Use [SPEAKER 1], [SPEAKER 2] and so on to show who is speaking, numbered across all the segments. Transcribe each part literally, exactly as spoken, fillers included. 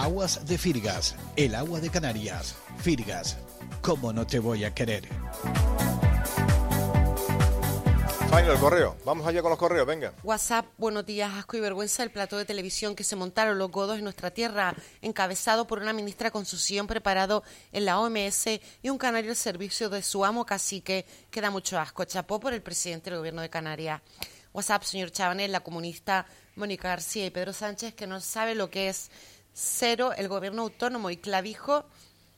[SPEAKER 1] Aguas de Firgas, el agua de Canarias. Firgas, ¿cómo no te voy a querer?
[SPEAKER 2] Final, el correo. Vamos allá con los correos, venga.
[SPEAKER 3] WhatsApp, buenos días, asco y vergüenza el plató de televisión que se montaron los godos en nuestra tierra, encabezado por una ministra con su sillón preparado en la O M S y un canario al servicio de su amo cacique, que da mucho asco. Chapó por el presidente del gobierno de Canarias. WhatsApp, señor Chabanel, la comunista Mónica García y Pedro Sánchez, que no sabe lo que es cero el gobierno autónomo, y Clavijo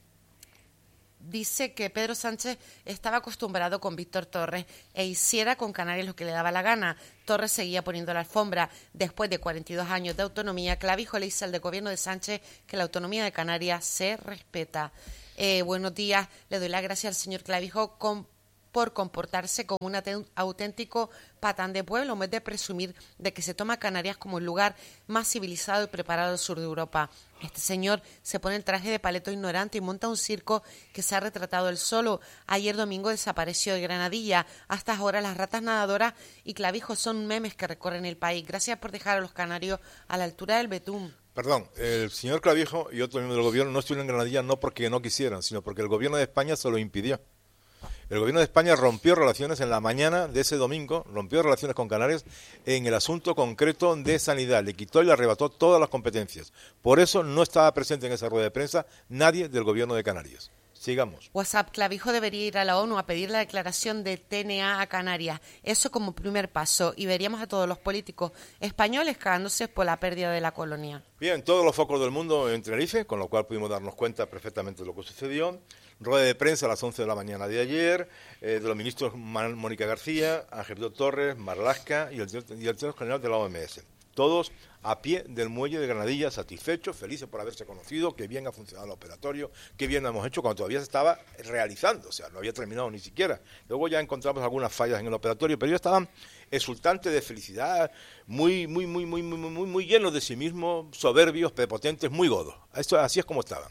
[SPEAKER 3] dice que Pedro Sánchez estaba acostumbrado con Víctor Torres e hiciera con Canarias lo que le daba la gana. Torres seguía poniendo la alfombra. Después de cuarenta y dos años de autonomía, Clavijo le dice al de gobierno de Sánchez que la autonomía de Canarias se respeta. Eh, buenos días, le doy las gracias al señor Clavijo con por comportarse como un auténtico patán de pueblo, en vez de presumir de que se toma Canarias como el lugar más civilizado y preparado del sur de Europa. Este señor se pone el traje de paleto ignorante y monta un circo que se ha retratado él solo. Ayer domingo desapareció de Granadilla. Hasta ahora las ratas nadadoras y Clavijo son memes que recorren el país. Gracias por dejar a los canarios a la altura del betún.
[SPEAKER 2] Perdón, el señor Clavijo y otro miembro del gobierno no estuvieron en Granadilla no porque no quisieran, sino porque el gobierno de España se lo impidió. El gobierno de España rompió relaciones en la mañana de ese domingo, rompió relaciones con Canarias en el asunto concreto de sanidad, le quitó y le arrebató todas las competencias. Por eso no estaba presente en esa rueda de prensa nadie del gobierno de Canarias. Sigamos.
[SPEAKER 3] WhatsApp, Clavijo debería ir a la ONU a pedir la declaración de T N A a Canarias. Eso como primer paso. Y veríamos a todos los políticos españoles cagándose por la pérdida de la colonia.
[SPEAKER 2] Bien, todos los focos del mundo en Tenerife, con lo cual pudimos darnos cuenta perfectamente de lo que sucedió. Rueda de prensa a las once de la mañana de ayer, eh, de los ministros Mónica García, Angelito Torres, Marlaska y el, y el señor general de la O M S. Todos a pie del muelle de Granadilla, satisfechos, felices por haberse conocido, que bien ha funcionado el operatorio, que bien lo hemos hecho cuando todavía se estaba realizando, o sea, no había terminado ni siquiera. Luego ya encontramos algunas fallas en el operatorio, pero ellos estaban exultantes de felicidad, muy, muy, muy, muy, muy, muy, muy llenos de sí mismos, soberbios, prepotentes, muy godos. Esto, así es como estaban.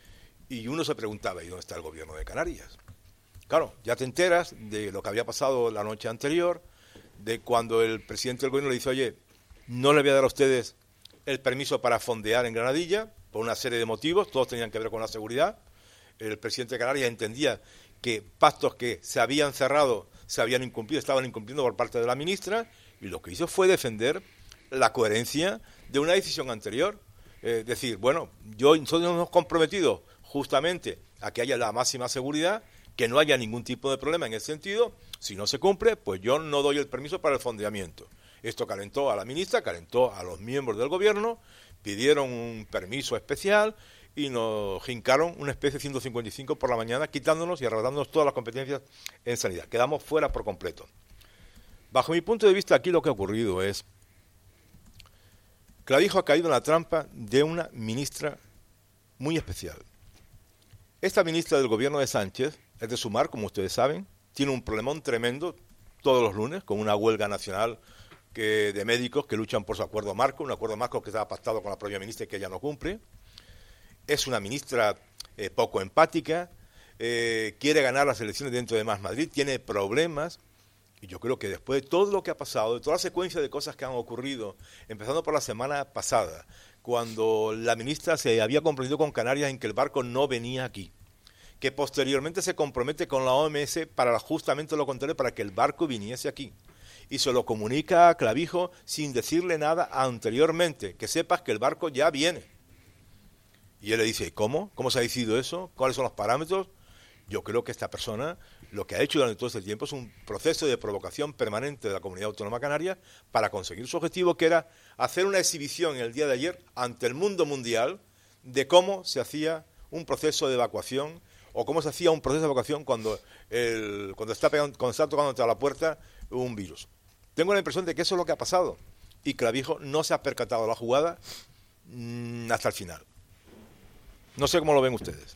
[SPEAKER 2] Y uno se preguntaba, ¿y dónde está el gobierno de Canarias? Claro, ya te enteras de lo que había pasado la noche anterior, de cuando el presidente del gobierno le dice, oye, no le voy a dar a ustedes el permiso para fondear en Granadilla, por una serie de motivos, todos tenían que ver con la seguridad. El presidente de Canarias entendía que pactos que se habían cerrado, se habían incumplido, estaban incumpliendo por parte de la ministra, y lo que hizo fue defender la coherencia de una decisión anterior. Es eh, decir, bueno, yo nosotros nos hemos comprometido justamente a que haya la máxima seguridad, que no haya ningún tipo de problema en ese sentido. Si no se cumple, pues yo no doy el permiso para el fondeamiento. Esto calentó a la ministra, calentó a los miembros del gobierno, pidieron un permiso especial y nos jincaron una especie de ciento cincuenta y cinco por la mañana, quitándonos y arrebatándonos todas las competencias en sanidad. Quedamos fuera por completo. Bajo mi punto de vista, aquí lo que ha ocurrido es Clavijo ha caído en la trampa de una ministra muy especial. Esta ministra del gobierno de Sánchez es de Sumar, como ustedes saben, tiene un problemón tremendo todos los lunes con una huelga nacional que, de médicos que luchan por su acuerdo marco, un acuerdo marco que estaba pactado con la propia ministra y que ella no cumple. Es una ministra eh, poco empática, eh, quiere ganar las elecciones dentro de Más Madrid, tiene problemas, y yo creo que después de todo lo que ha pasado, de toda la secuencia de cosas que han ocurrido, empezando por la semana pasada, cuando la ministra se había comprometido con Canarias en que el barco no venía aquí, que posteriormente se compromete con la O M S para justamente lo contrario, para que el barco viniese aquí, y se lo comunica a Clavijo sin decirle nada anteriormente, que sepas que el barco ya viene. Y él le dice, ¿cómo? ¿Cómo se ha decidido eso? ¿Cuáles son los parámetros? Yo creo que esta persona lo que ha hecho durante todo este tiempo es un proceso de provocación permanente de la Comunidad Autónoma Canaria para conseguir su objetivo, que era hacer una exhibición el día de ayer ante el mundo mundial de cómo se hacía un proceso de evacuación o cómo se hacía un proceso de evacuación cuando, el, cuando, está, pegando, cuando está tocando a la puerta un virus. Tengo la impresión de que eso es lo que ha pasado y Clavijo no se ha percatado de la jugada mmm, hasta el final. No sé cómo lo ven ustedes.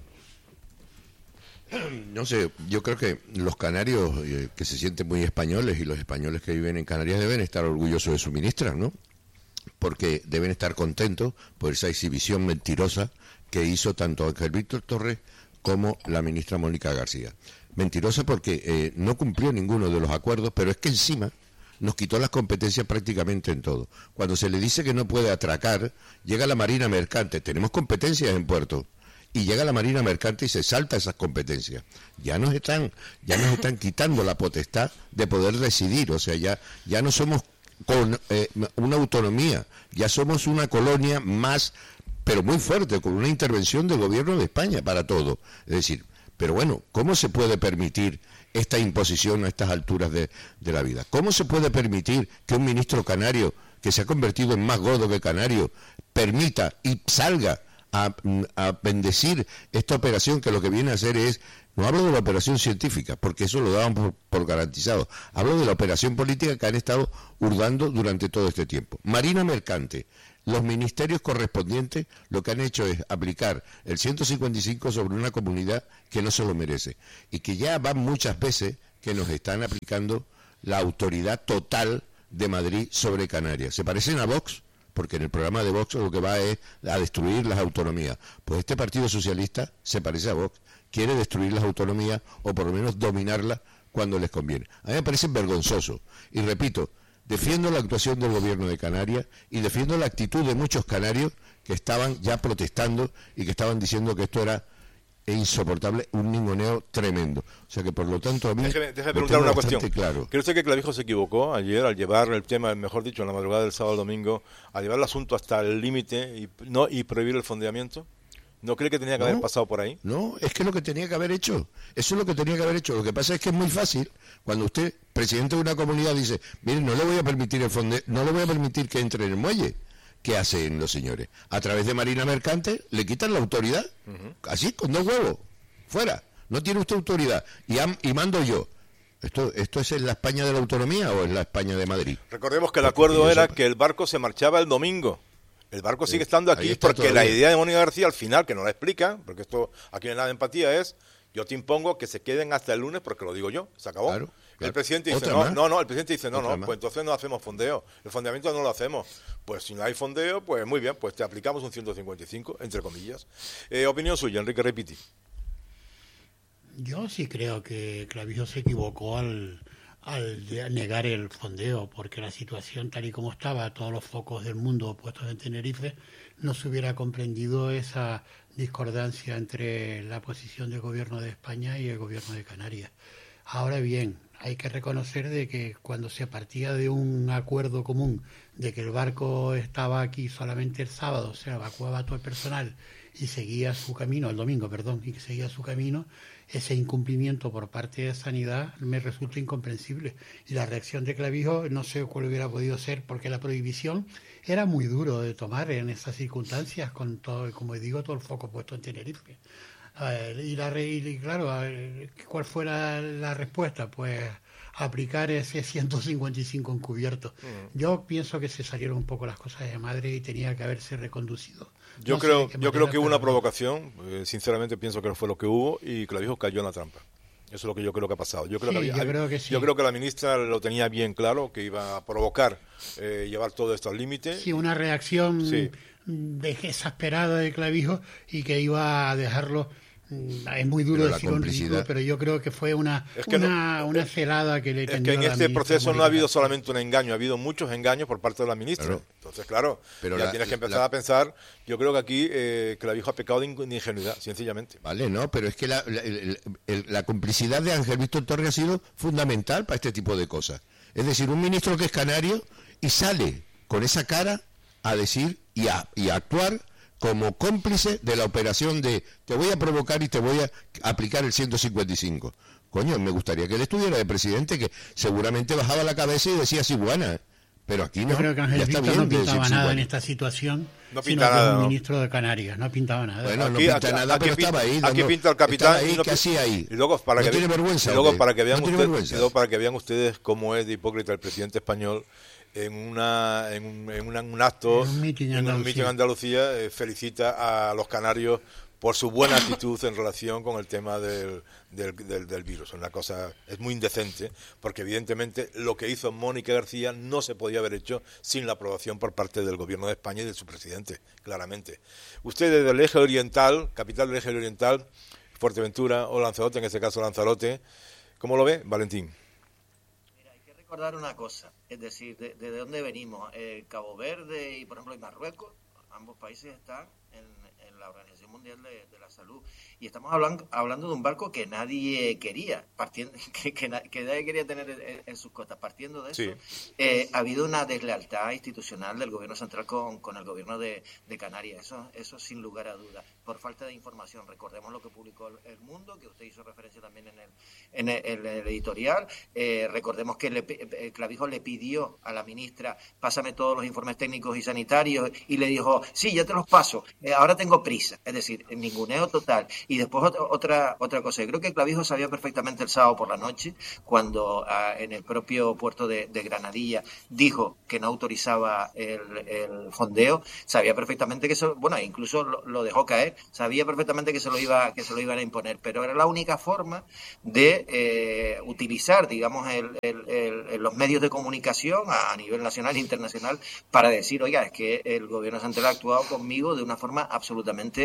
[SPEAKER 4] No sé, yo creo que los canarios eh, que se sienten muy españoles y los españoles que viven en Canarias deben estar orgullosos de su ministra, ¿no? Porque deben estar contentos por esa exhibición mentirosa que hizo tanto Ángel Víctor Torres como la ministra Mónica García. Mentirosa porque eh, no cumplió ninguno de los acuerdos, pero es que encima nos quitó las competencias prácticamente en todo. Cuando se le dice que no puede atracar, llega la Marina Mercante, tenemos competencias en puerto, y llega la Marina Mercante y se salta esas competencias. Ya nos están, ya nos están quitando la potestad de poder decidir, o sea, ya, ya no somos con eh, una autonomía, ya somos una colonia más, pero muy fuerte, con una intervención del gobierno de España para todo. Es decir, pero bueno, ¿cómo se puede permitir esta imposición a estas alturas de, de la vida? ¿Cómo se puede permitir que un ministro canario, que se ha convertido en más godo que canario, permita y salga a, a bendecir esta operación, que lo que viene a hacer es, no hablo de la operación científica, porque eso lo daban por, por garantizado, hablo de la operación política que han estado hurgando durante todo este tiempo? Marina Mercante, los ministerios correspondientes lo que han hecho es aplicar el ciento cincuenta y cinco sobre una comunidad que no se lo merece, y que ya van muchas veces que nos están aplicando la autoridad total de Madrid sobre Canarias. ¿Se parecen a Vox? Porque en el programa de Vox lo que va es a destruir las autonomías. Pues este Partido Socialista se parece a Vox, quiere destruir las autonomías o por lo menos dominarlas cuando les conviene. A mí me parece vergonzoso. Y repito, defiendo la actuación del gobierno de Canarias y defiendo la actitud de muchos canarios que estaban ya protestando y que estaban diciendo que esto era insoportable, un ninguneo tremendo. O sea que por lo tanto a mí...
[SPEAKER 2] Déjeme, déjeme preguntar una cuestión.
[SPEAKER 4] Claro.
[SPEAKER 2] ¿Cree usted que Clavijo se equivocó ayer al llevar el tema, mejor dicho, en la madrugada del sábado al domingo, a llevar el asunto hasta el límite y, no, y prohibir el fondeamiento? ¿No cree que tenía que no, haber pasado por ahí?
[SPEAKER 4] No, es que es lo que tenía que haber hecho. Eso es lo que tenía que haber hecho. Lo que pasa es que es muy fácil cuando usted, presidente de una comunidad, dice, mire, no le voy a permitir el fonde, no le voy a permitir que entre en el muelle. ¿Qué hacen los señores? A través de Marina Mercante le quitan la autoridad. Uh-huh. Así, con dos huevos. Fuera. No tiene usted autoridad. Y, am, y mando yo. ¿Esto, ¿Esto es en la España de la autonomía o en la España de Madrid?
[SPEAKER 2] Recordemos que el acuerdo era que el barco se marchaba el domingo. El barco sigue estando aquí porque todavía. La idea de Mónica García al final, que no la explica, porque esto aquí no hay nada de empatía, es yo te impongo que se queden hasta el lunes porque lo digo yo, se acabó. Claro, claro. El presidente dice, no, no, no, el presidente dice, no, no, más. Pues entonces no hacemos fondeo, el fondeamiento no lo hacemos. Pues si no hay fondeo, pues muy bien, pues te aplicamos un ciento cincuenta y cinco, entre comillas. Eh, opinión suya, Enrique Repiti.
[SPEAKER 5] Yo sí creo que Clavijo se equivocó al... al negar el fondeo, porque la situación tal y como estaba, todos los focos del mundo puestos en Tenerife, no se hubiera comprendido esa discordancia entre la posición del gobierno de España y el gobierno de Canarias. Ahora bien, hay que reconocer de que cuando se partía de un acuerdo común de que el barco estaba aquí solamente el sábado, se evacuaba todo el personal y seguía su camino, el domingo, perdón, y seguía su camino, ese incumplimiento por parte de Sanidad me resulta incomprensible. Y la reacción de Clavijo no sé cuál hubiera podido ser, porque la prohibición era muy duro de tomar en esas circunstancias, con todo, como digo, todo el foco puesto en Tenerife. Eh, y, la, y claro, ¿cuál fue la, la respuesta? Pues aplicar ese ciento cincuenta y cinco encubierto. Mm. Yo pienso que se salieron un poco las cosas de madre y tenía que haberse reconducido.
[SPEAKER 2] Yo no creo, yo creo que hubo una provocación, eh, sinceramente pienso que fue lo que hubo y Clavijo cayó en la trampa. Eso es lo que yo creo que ha pasado. Yo creo, sí, que, había, yo creo, que, sí. yo creo que la ministra lo tenía bien claro, que iba a provocar, eh, llevar todo esto al límite.
[SPEAKER 5] Sí, una reacción sí. exasperada de Clavijo y que iba a dejarlo... Es muy duro decir un ridículo, pero yo creo que fue una es que una, no, una celada que le tendió.
[SPEAKER 2] Es que en este proceso no ha habido solamente un engaño, ha habido muchos engaños por parte de la ministra. Claro. Entonces, claro, pero ya la, tienes que empezar la, a pensar. Yo creo que aquí eh, Clavijo ha pecado de ingenuidad, sencillamente.
[SPEAKER 4] Vale, no, pero es que la, la, el, el, la complicidad de Ángel Víctor Torres ha sido fundamental para este tipo de cosas. Es decir, un ministro que es canario y sale con esa cara a decir y a, y a actuar como cómplice de la operación de te voy a provocar y te voy a aplicar el ciento cincuenta y cinco. Coño, me gustaría que él estuviera de presidente, que seguramente bajaba la cabeza y decía ciguana, pero aquí no.
[SPEAKER 5] Yo creo que Ángel Víctor no pintaba nada en esta situación,
[SPEAKER 2] no
[SPEAKER 5] sino
[SPEAKER 2] pinta
[SPEAKER 5] que
[SPEAKER 2] nada,
[SPEAKER 5] un
[SPEAKER 2] ¿no?
[SPEAKER 5] ministro de Canarias, no pintaba nada.
[SPEAKER 4] Bueno,
[SPEAKER 2] aquí,
[SPEAKER 4] no pinta
[SPEAKER 2] aquí,
[SPEAKER 4] nada,
[SPEAKER 2] aquí
[SPEAKER 4] pero
[SPEAKER 2] pinta,
[SPEAKER 4] estaba ahí.
[SPEAKER 2] Aquí
[SPEAKER 4] dando,
[SPEAKER 2] pinta el capitán.
[SPEAKER 4] Ahí,
[SPEAKER 2] y no,
[SPEAKER 4] ¿qué hacía ahí?
[SPEAKER 2] Y luego para,
[SPEAKER 4] ¿No
[SPEAKER 2] que,
[SPEAKER 4] tiene vergüenza,
[SPEAKER 2] y luego,
[SPEAKER 4] ¿o
[SPEAKER 2] para, que vean
[SPEAKER 4] ¿No
[SPEAKER 2] usted,
[SPEAKER 4] vergüenza?
[SPEAKER 2] y luego para que vean ustedes cómo es de hipócrita el presidente español en una en un, en una, en un acto,
[SPEAKER 5] en un mitin en
[SPEAKER 2] Andalucía, un mitin en Andalucía eh, felicita a los canarios por su buena actitud en relación con el tema del, del, del, del virus. Una cosa, es muy indecente, porque evidentemente lo que hizo Mónica García no se podía haber hecho sin la aprobación por parte del gobierno de España y de su presidente, claramente. Usted desde el eje oriental, capital del eje oriental, Fuerteventura o Lanzarote, en este caso Lanzarote, ¿cómo lo ve, Valentín?
[SPEAKER 6] recordar una cosa, es decir, de, de dónde venimos. Eh, Cabo Verde y, por ejemplo, y Marruecos, ambos países están en, en la Organización Mundial de, de la Salud. Y estamos hablando, hablando de un barco que nadie quería, partiendo, que, que, que nadie quería tener en, en sus costas. Partiendo de eso, sí. eh, ha habido una deslealtad institucional del gobierno central con, con el gobierno de, de Canarias. Eso, eso sin lugar a dudas, por falta de información. Recordemos lo que publicó el, el Mundo, que usted hizo referencia también en el, en el, en el editorial. Eh, recordemos que le, eh, Clavijo le pidió a la ministra, pásame todos los informes técnicos y sanitarios, y le dijo, sí, ya te los paso, eh, ahora tengo prisa. Es decir, ninguneo total. Y después otra otra, otra cosa, yo creo que Clavijo sabía perfectamente el sábado por la noche, cuando ah, en el propio puerto de, de Granadilla dijo que no autorizaba el, el fondeo, sabía perfectamente que eso, bueno, incluso lo, lo dejó caer, sabía perfectamente que se lo iba que se lo iban a imponer, pero era la única forma de eh, utilizar, digamos, el, el, el, los medios de comunicación a, a nivel nacional e internacional para decir, oiga, es que el gobierno central ha actuado conmigo de una forma absolutamente,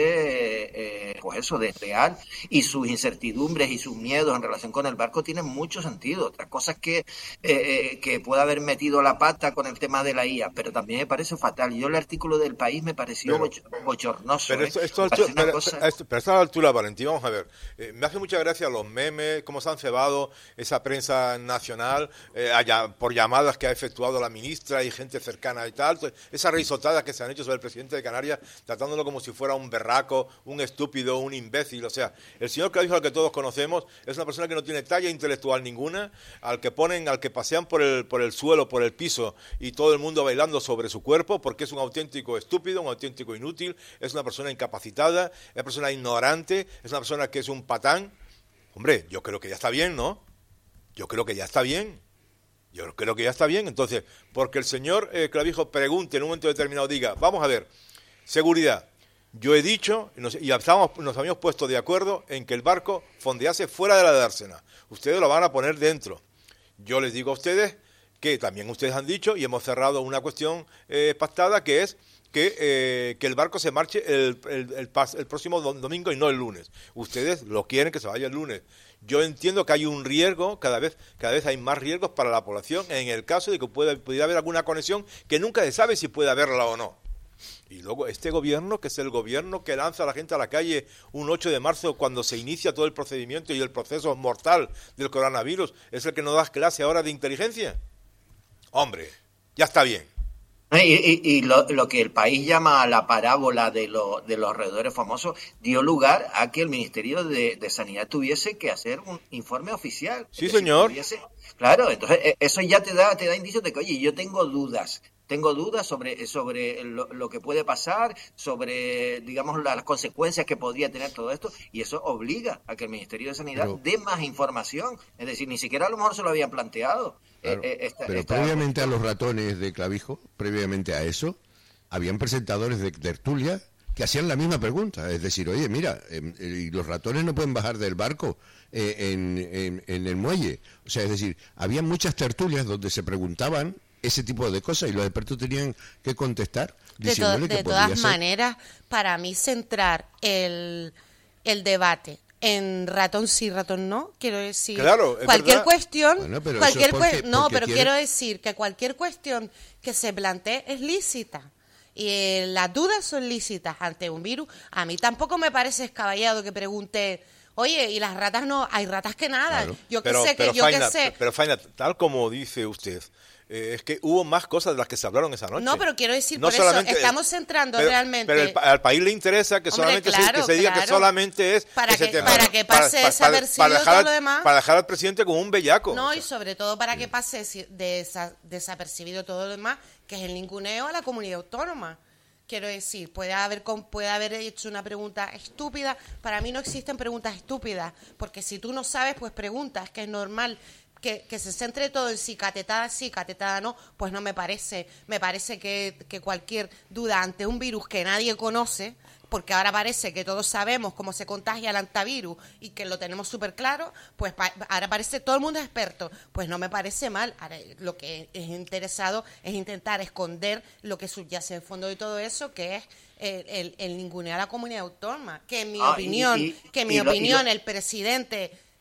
[SPEAKER 6] eh, eh, pues eso, desleal, y sus incertidumbres y sus miedos en relación con el barco tienen mucho sentido. Otra cosa es que, eh, que pueda haber metido la pata con el tema de la I A, pero también me parece fatal. Yo el artículo del País me pareció pero, bochornoso.
[SPEAKER 2] Pero,
[SPEAKER 6] ¿eh?
[SPEAKER 2] esto, esto, altura, pero, cosa... esto, pero a esta altura, Valentín, vamos a ver, eh, me hace mucha gracia los memes, cómo se han cebado esa prensa nacional, eh, allá, por llamadas que ha efectuado la ministra y gente cercana y tal, esas risotadas que se han hecho sobre el presidente de Canarias, tratándolo como si fuera un berraco, un estúpido, un imbécil. O sea, el señor Clavijo, al que todos conocemos, es una persona que no tiene talla intelectual ninguna, al que ponen, al que pasean por el, por el suelo, por el piso, y todo el mundo bailando sobre su cuerpo, porque es un auténtico estúpido, un auténtico inútil, es una persona incapacitada, es una persona ignorante, es una persona que es un patán. Hombre, yo creo que ya está bien, ¿no? Yo creo que ya está bien. Yo creo que ya está bien. Entonces, porque el señor eh, Clavijo pregunte en un momento determinado, diga, vamos a ver, seguridad. Yo he dicho, nos, y estábamos, nos habíamos puesto de acuerdo en que el barco fondease fuera de la dársena. Ustedes lo van a poner dentro. Yo les digo a ustedes que también ustedes han dicho, y hemos cerrado una cuestión eh, pactada, que es que, eh, que el barco se marche el, el, el, el próximo domingo y no el lunes. Ustedes lo quieren que se vaya el lunes. Yo entiendo que hay un riesgo, cada vez cada vez hay más riesgos para la población en el caso de que pueda, pudiera haber alguna conexión que nunca se sabe si puede haberla o no. Y luego este gobierno, que es el gobierno que lanza a la gente a la calle un ocho de marzo cuando se inicia todo el procedimiento y el proceso mortal del coronavirus, es el que nos da clase ahora de inteligencia. Hombre, ya está bien.
[SPEAKER 6] Y, y, y lo, lo que el País llama la parábola de, lo, de los roedores famosos dio lugar a que el Ministerio de, de Sanidad tuviese que hacer un informe oficial.
[SPEAKER 2] Sí, señor.
[SPEAKER 6] Tuviese, claro, entonces eso ya te da, te da indicios de que, oye, yo tengo dudas. Tengo dudas sobre, sobre lo, lo que puede pasar, sobre, digamos, las consecuencias que podría tener todo esto, y eso obliga a que el Ministerio de Sanidad pero, dé más información. Es decir, ni siquiera a lo mejor se lo habían planteado.
[SPEAKER 4] Claro,
[SPEAKER 6] eh, esta,
[SPEAKER 4] pero
[SPEAKER 6] esta...
[SPEAKER 4] previamente a los ratones de Clavijo, previamente a eso, habían presentadores de tertulia que hacían la misma pregunta. Es decir, oye, mira, eh, eh, los ratones no pueden bajar del barco eh, en, en, en el muelle. O sea, es decir, había muchas tertulias donde se preguntaban ese tipo de cosas y los expertos tenían que contestar
[SPEAKER 3] de, to de todas ser... maneras, para mí centrar el, el debate en ratón sí, ratón no, quiero decir,
[SPEAKER 2] claro,
[SPEAKER 3] cualquier
[SPEAKER 2] verdad.
[SPEAKER 3] cuestión,
[SPEAKER 4] bueno, pero
[SPEAKER 3] cualquier
[SPEAKER 4] porque, porque
[SPEAKER 3] no, pero
[SPEAKER 4] quiere...
[SPEAKER 3] quiero decir que cualquier cuestión que se plantee es lícita. Y eh, las dudas son lícitas ante un virus. A mí tampoco me parece escaballado que pregunte, oye, y las ratas no, hay ratas que nadan. Claro. Yo que
[SPEAKER 2] pero,
[SPEAKER 3] sé,
[SPEAKER 2] pero
[SPEAKER 3] que
[SPEAKER 2] Faina,
[SPEAKER 3] yo que sé.
[SPEAKER 2] Pero Faina, tal como dice usted, eh, es que hubo más cosas de las que se hablaron esa noche.
[SPEAKER 3] No, pero quiero decir,
[SPEAKER 2] no
[SPEAKER 3] por eso estamos centrando
[SPEAKER 2] pero,
[SPEAKER 3] realmente.
[SPEAKER 2] Pero el, al país le interesa que
[SPEAKER 3] Hombre,
[SPEAKER 2] solamente
[SPEAKER 3] claro,
[SPEAKER 2] se, que se diga
[SPEAKER 3] claro.
[SPEAKER 2] que solamente es
[SPEAKER 3] para
[SPEAKER 2] ese
[SPEAKER 3] que,
[SPEAKER 2] tema.
[SPEAKER 3] Para que pase
[SPEAKER 2] para,
[SPEAKER 3] desapercibido
[SPEAKER 2] para, para dejar,
[SPEAKER 3] todo lo demás.
[SPEAKER 2] Para dejar al presidente como un bellaco.
[SPEAKER 3] No,
[SPEAKER 2] o sea.
[SPEAKER 3] Y sobre todo para que pase desa desapercibido todo lo demás, que es el ninguneo a la comunidad autónoma. Quiero decir, puede haber, puede haber hecho una pregunta estúpida. Para mí no existen preguntas estúpidas, porque si tú no sabes, pues preguntas, que es normal. Que, que se centre todo en si catetada sí, catetada no, pues no me parece. Me parece que, que cualquier duda ante un virus que nadie conoce, porque ahora parece que todos sabemos cómo se contagia el antivirus y que lo tenemos súper claro, pues pa ahora parece todo el mundo es experto. Pues no me parece mal. Ahora, lo que es interesado es intentar esconder lo que subyace en el fondo de todo eso, que es el, el, el ningunear a la comunidad autónoma. Que en mi
[SPEAKER 6] ah,
[SPEAKER 3] opinión,
[SPEAKER 6] y, y,
[SPEAKER 3] que en mi
[SPEAKER 6] y
[SPEAKER 3] opinión
[SPEAKER 6] lo, y lo...
[SPEAKER 3] el presidente...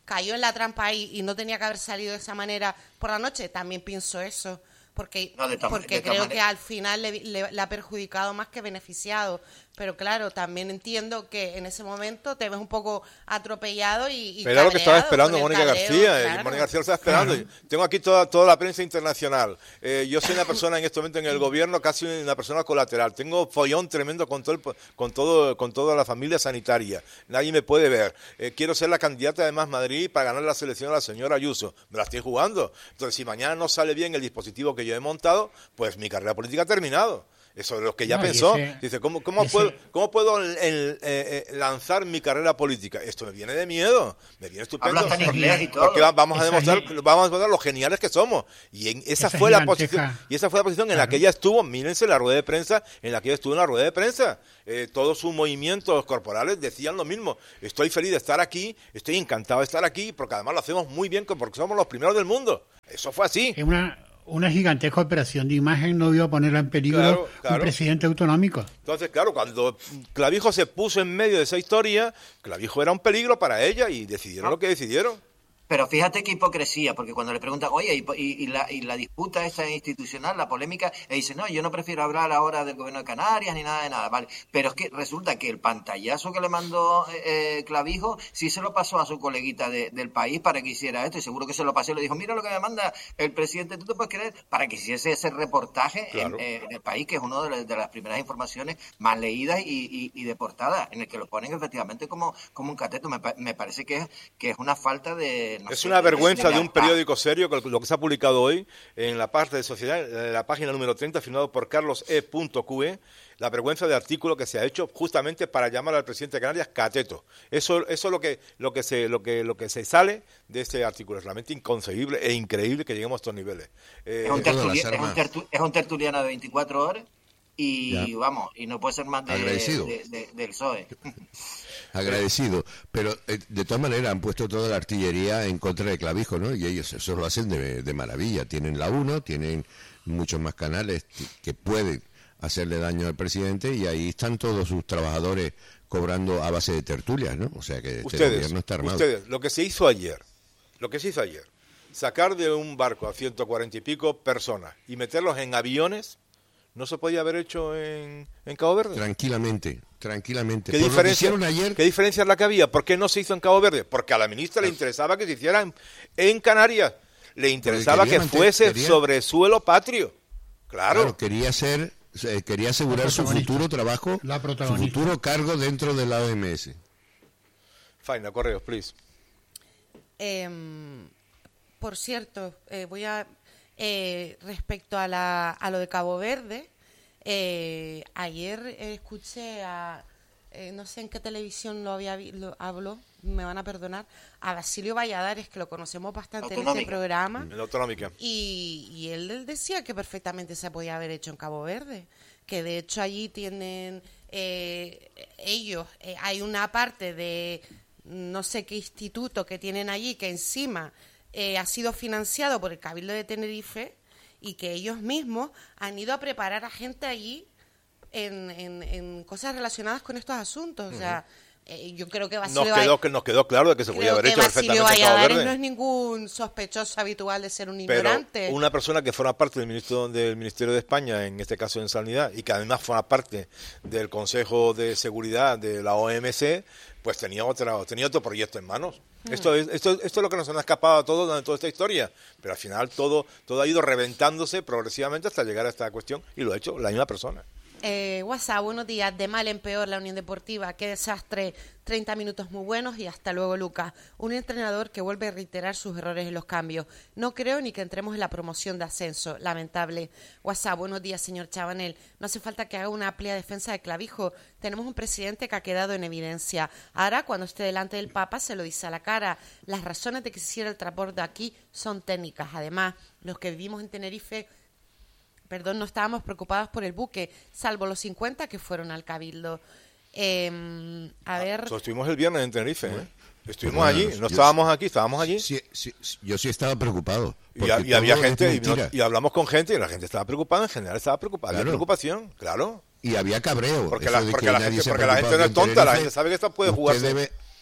[SPEAKER 3] cayó en la trampa ahí y no tenía que haber salido de esa manera por la noche, también pienso eso. Porque,
[SPEAKER 6] no, de tam-
[SPEAKER 3] porque
[SPEAKER 6] de
[SPEAKER 3] creo
[SPEAKER 6] manera.
[SPEAKER 3] que al final le, le- le ha perjudicado más que beneficiado. Pero claro, también entiendo que en ese momento te ves un poco atropellado y, y
[SPEAKER 2] Pero era lo que estaba
[SPEAKER 3] cabreado
[SPEAKER 2] esperando
[SPEAKER 3] con el
[SPEAKER 2] Mónica
[SPEAKER 3] cabreo,
[SPEAKER 2] García. eh,
[SPEAKER 3] claro.
[SPEAKER 2] Mónica García lo estaba esperando. Claro. Tengo aquí toda, toda la prensa internacional. Eh, yo soy una persona en este momento en el gobierno, casi una persona colateral. Tengo follón tremendo con todo, el, con todo, con toda la familia sanitaria. Nadie me puede ver. Eh, quiero ser la candidata de Más Madrid para ganar la selección a la señora Ayuso. Me la estoy jugando. Entonces, si mañana no sale bien el dispositivo que yo he montado, pues mi carrera política ha terminado. Eso es lo que ya
[SPEAKER 5] No,
[SPEAKER 2] pensó.
[SPEAKER 5] Ese,
[SPEAKER 2] Dice, ¿cómo, cómo
[SPEAKER 5] ese...
[SPEAKER 2] puedo, cómo puedo el, el, eh, eh, lanzar mi carrera política? Esto me viene de miedo, me viene estupendo.
[SPEAKER 6] Habla hasta en inglés y todo.
[SPEAKER 2] Porque va, vamos, a
[SPEAKER 5] Esa
[SPEAKER 2] demostrar,
[SPEAKER 5] gi-
[SPEAKER 2] vamos a demostrar lo geniales que somos. Y en, esa,
[SPEAKER 5] Esa
[SPEAKER 2] fue la
[SPEAKER 5] giganteca.
[SPEAKER 2] posición, y esa fue la posición en
[SPEAKER 5] Claro.
[SPEAKER 2] la que ella estuvo. Mírense la rueda de prensa, en la que ella estuvo en la rueda de prensa. Eh, todos sus movimientos corporales decían lo mismo. Estoy feliz de estar aquí, estoy encantado de estar aquí, porque además lo hacemos muy bien, porque somos los primeros del mundo. Eso fue así.
[SPEAKER 5] Es una, una gigantesca operación de imagen, no iba a ponerla en peligro
[SPEAKER 2] Claro, claro.
[SPEAKER 5] un presidente autonómico.
[SPEAKER 2] Entonces, claro, cuando Clavijo se puso en medio de esa historia, Clavijo era un peligro para ella y decidieron
[SPEAKER 6] No.
[SPEAKER 2] lo que decidieron.
[SPEAKER 6] Pero fíjate qué hipocresía, porque cuando le preguntan, oye, y, y, y, la, y la disputa esa institucional, la polémica, e dice, no, yo no prefiero hablar ahora del gobierno de Canarias ni nada de nada, vale. Pero es que resulta que el pantallazo que le mandó eh, Clavijo sí se lo pasó a su coleguita de, del país para que hiciera esto, y seguro que se lo pasó y le dijo, mira lo que me manda el presidente, tú te puedes creer, para que hiciese ese reportaje
[SPEAKER 2] Claro.
[SPEAKER 6] en, eh, en el país, que es una de, las- de las primeras informaciones más leídas y, y, y de portada, en el que lo ponen efectivamente como, como un cateto. Me, pa- me parece que es, que es una falta de... no
[SPEAKER 2] Es
[SPEAKER 6] sé,
[SPEAKER 2] una vergüenza de un
[SPEAKER 6] lealtad.
[SPEAKER 2] periódico serio, que lo que se ha publicado hoy en la parte de sociedad, en la página número treinta, firmado por Carlos E. Q E, la vergüenza de artículo que se ha hecho justamente para llamar al presidente de Canarias cateto. Eso, eso es lo que, lo que se, lo que, lo que se sale de este artículo. Es realmente inconcebible e increíble que lleguemos a estos niveles. Eh,
[SPEAKER 6] Es un,
[SPEAKER 4] todas las
[SPEAKER 6] tertuli- es, un
[SPEAKER 4] armas.
[SPEAKER 6] tertu- es un tertuliano de veinticuatro horas y
[SPEAKER 4] Ya.
[SPEAKER 6] vamos, y no puede ser más de,
[SPEAKER 4] Agradecido.
[SPEAKER 6] de- de- del P S O E.
[SPEAKER 4] Agradecido, pero eh, de todas maneras han puesto toda la artillería en contra de Clavijo, ¿no? Y ellos eso lo hacen de, de maravilla. Tienen la uno, tienen muchos más canales que, que pueden hacerle daño al presidente y ahí están todos sus trabajadores cobrando a base de tertulias, ¿no? O sea que este
[SPEAKER 2] ustedes,
[SPEAKER 4] gobierno está armado.
[SPEAKER 2] ustedes, lo que se hizo ayer, lo que se hizo ayer, sacar de un barco a ciento cuarenta y pico personas y meterlos en aviones, ¿no se podía haber hecho en, en Cabo Verde?
[SPEAKER 4] Tranquilamente, tranquilamente.
[SPEAKER 2] ¿Qué
[SPEAKER 4] Por lo que
[SPEAKER 2] diferencia,
[SPEAKER 4] hicieron ayer,
[SPEAKER 2] ¿Qué diferencia es la que había? ¿Por qué no se hizo en Cabo Verde? Porque a la ministra le interesaba que se hiciera en, en Canarias. Le interesaba
[SPEAKER 4] quería
[SPEAKER 2] que
[SPEAKER 4] mantener-
[SPEAKER 2] fuese
[SPEAKER 4] quería-
[SPEAKER 2] sobre suelo patrio. Claro.
[SPEAKER 4] claro, quería ser, eh, quería asegurar su
[SPEAKER 5] protagonista.
[SPEAKER 4] futuro trabajo,
[SPEAKER 5] La
[SPEAKER 4] su
[SPEAKER 5] protagonista.
[SPEAKER 4] futuro cargo dentro de la O M S.
[SPEAKER 2] Faina, correos, please.
[SPEAKER 3] Em, por cierto, eh, voy a eh, respecto a, la, a lo de Cabo Verde, eh, ayer eh, escuché a, eh, no sé en qué televisión lo había vi- lo habló, me van a perdonar, a Basilio Valladares, que lo conocemos bastante en este
[SPEAKER 6] Autonómica.
[SPEAKER 3] programa,
[SPEAKER 2] En la autonómica.
[SPEAKER 3] y, y él, él decía que perfectamente se podía haber hecho en Cabo Verde, que de hecho allí tienen eh, ellos, eh, hay una parte de no sé qué instituto que tienen allí que encima eh, ha sido financiado por el Cabildo de Tenerife y que ellos mismos han ido a preparar a gente allí en, en, en cosas relacionadas con estos asuntos. O sea, eh, yo creo que Basilio
[SPEAKER 2] Nos quedó, que nos quedó claro de que se podía
[SPEAKER 3] creo
[SPEAKER 2] haber
[SPEAKER 3] que
[SPEAKER 2] hecho
[SPEAKER 3] Basilio
[SPEAKER 2] perfectamente en Cabo
[SPEAKER 3] Valladares
[SPEAKER 2] Verde.
[SPEAKER 3] no es ningún sospechoso habitual de ser un
[SPEAKER 2] Pero
[SPEAKER 3] ignorante.
[SPEAKER 2] una persona que forma parte del, ministro, del Ministerio de España, en este caso en Sanidad, y que además forma parte del Consejo de Seguridad de la O M C, pues tenía, otra, tenía otro proyecto en manos. Esto, es, esto, esto es lo que nos ha escapado a todos durante toda esta historia, pero al final todo, todo ha ido reventándose progresivamente hasta llegar a esta cuestión y lo ha hecho la misma persona.
[SPEAKER 3] Eh, WhatsApp, buenos días. De mal en peor la Unión Deportiva. Qué desastre. treinta minutos muy buenos y hasta luego, Lucas. Un entrenador que vuelve a reiterar sus errores en los cambios. No creo ni que entremos en la promoción de ascenso. Lamentable. WhatsApp, buenos días, señor Chabanel. No hace falta que haga una amplia defensa de Clavijo. Tenemos un presidente que ha quedado en evidencia. Ahora, cuando esté delante del Papa, se lo dice a la cara. Las razones de que se hiciera el transporte aquí son técnicas. Además, los que vivimos en Tenerife... Perdón, no estábamos preocupados por el buque, salvo los cincuenta que fueron al Cabildo. Eh, a ver...
[SPEAKER 2] Nosotros estuvimos el viernes en Tenerife, ¿eh? Estuvimos
[SPEAKER 4] Pues bueno,
[SPEAKER 2] allí, no
[SPEAKER 4] yo-
[SPEAKER 2] estábamos aquí, estábamos allí.
[SPEAKER 4] Sí, sí, sí, yo sí estaba preocupado.
[SPEAKER 2] Y,
[SPEAKER 4] porque
[SPEAKER 2] ha- y había
[SPEAKER 4] todo es
[SPEAKER 2] gente, y,
[SPEAKER 4] mentira.
[SPEAKER 2] nos- y hablamos con gente, y la gente estaba preocupada, en general estaba preocupada, había
[SPEAKER 4] Claro.
[SPEAKER 2] preocupación, claro.
[SPEAKER 4] Y había cabreo.
[SPEAKER 2] Porque
[SPEAKER 4] eso
[SPEAKER 2] la,
[SPEAKER 4] de
[SPEAKER 2] porque
[SPEAKER 4] que
[SPEAKER 2] la
[SPEAKER 4] nadie
[SPEAKER 2] gente,
[SPEAKER 4] se ha
[SPEAKER 2] porque la gente no
[SPEAKER 4] preocupado
[SPEAKER 2] es
[SPEAKER 4] en
[SPEAKER 2] tonta, la
[SPEAKER 4] Tenerife,
[SPEAKER 2] gente sabe que esto puede
[SPEAKER 4] usted
[SPEAKER 2] jugarse.
[SPEAKER 4] debe-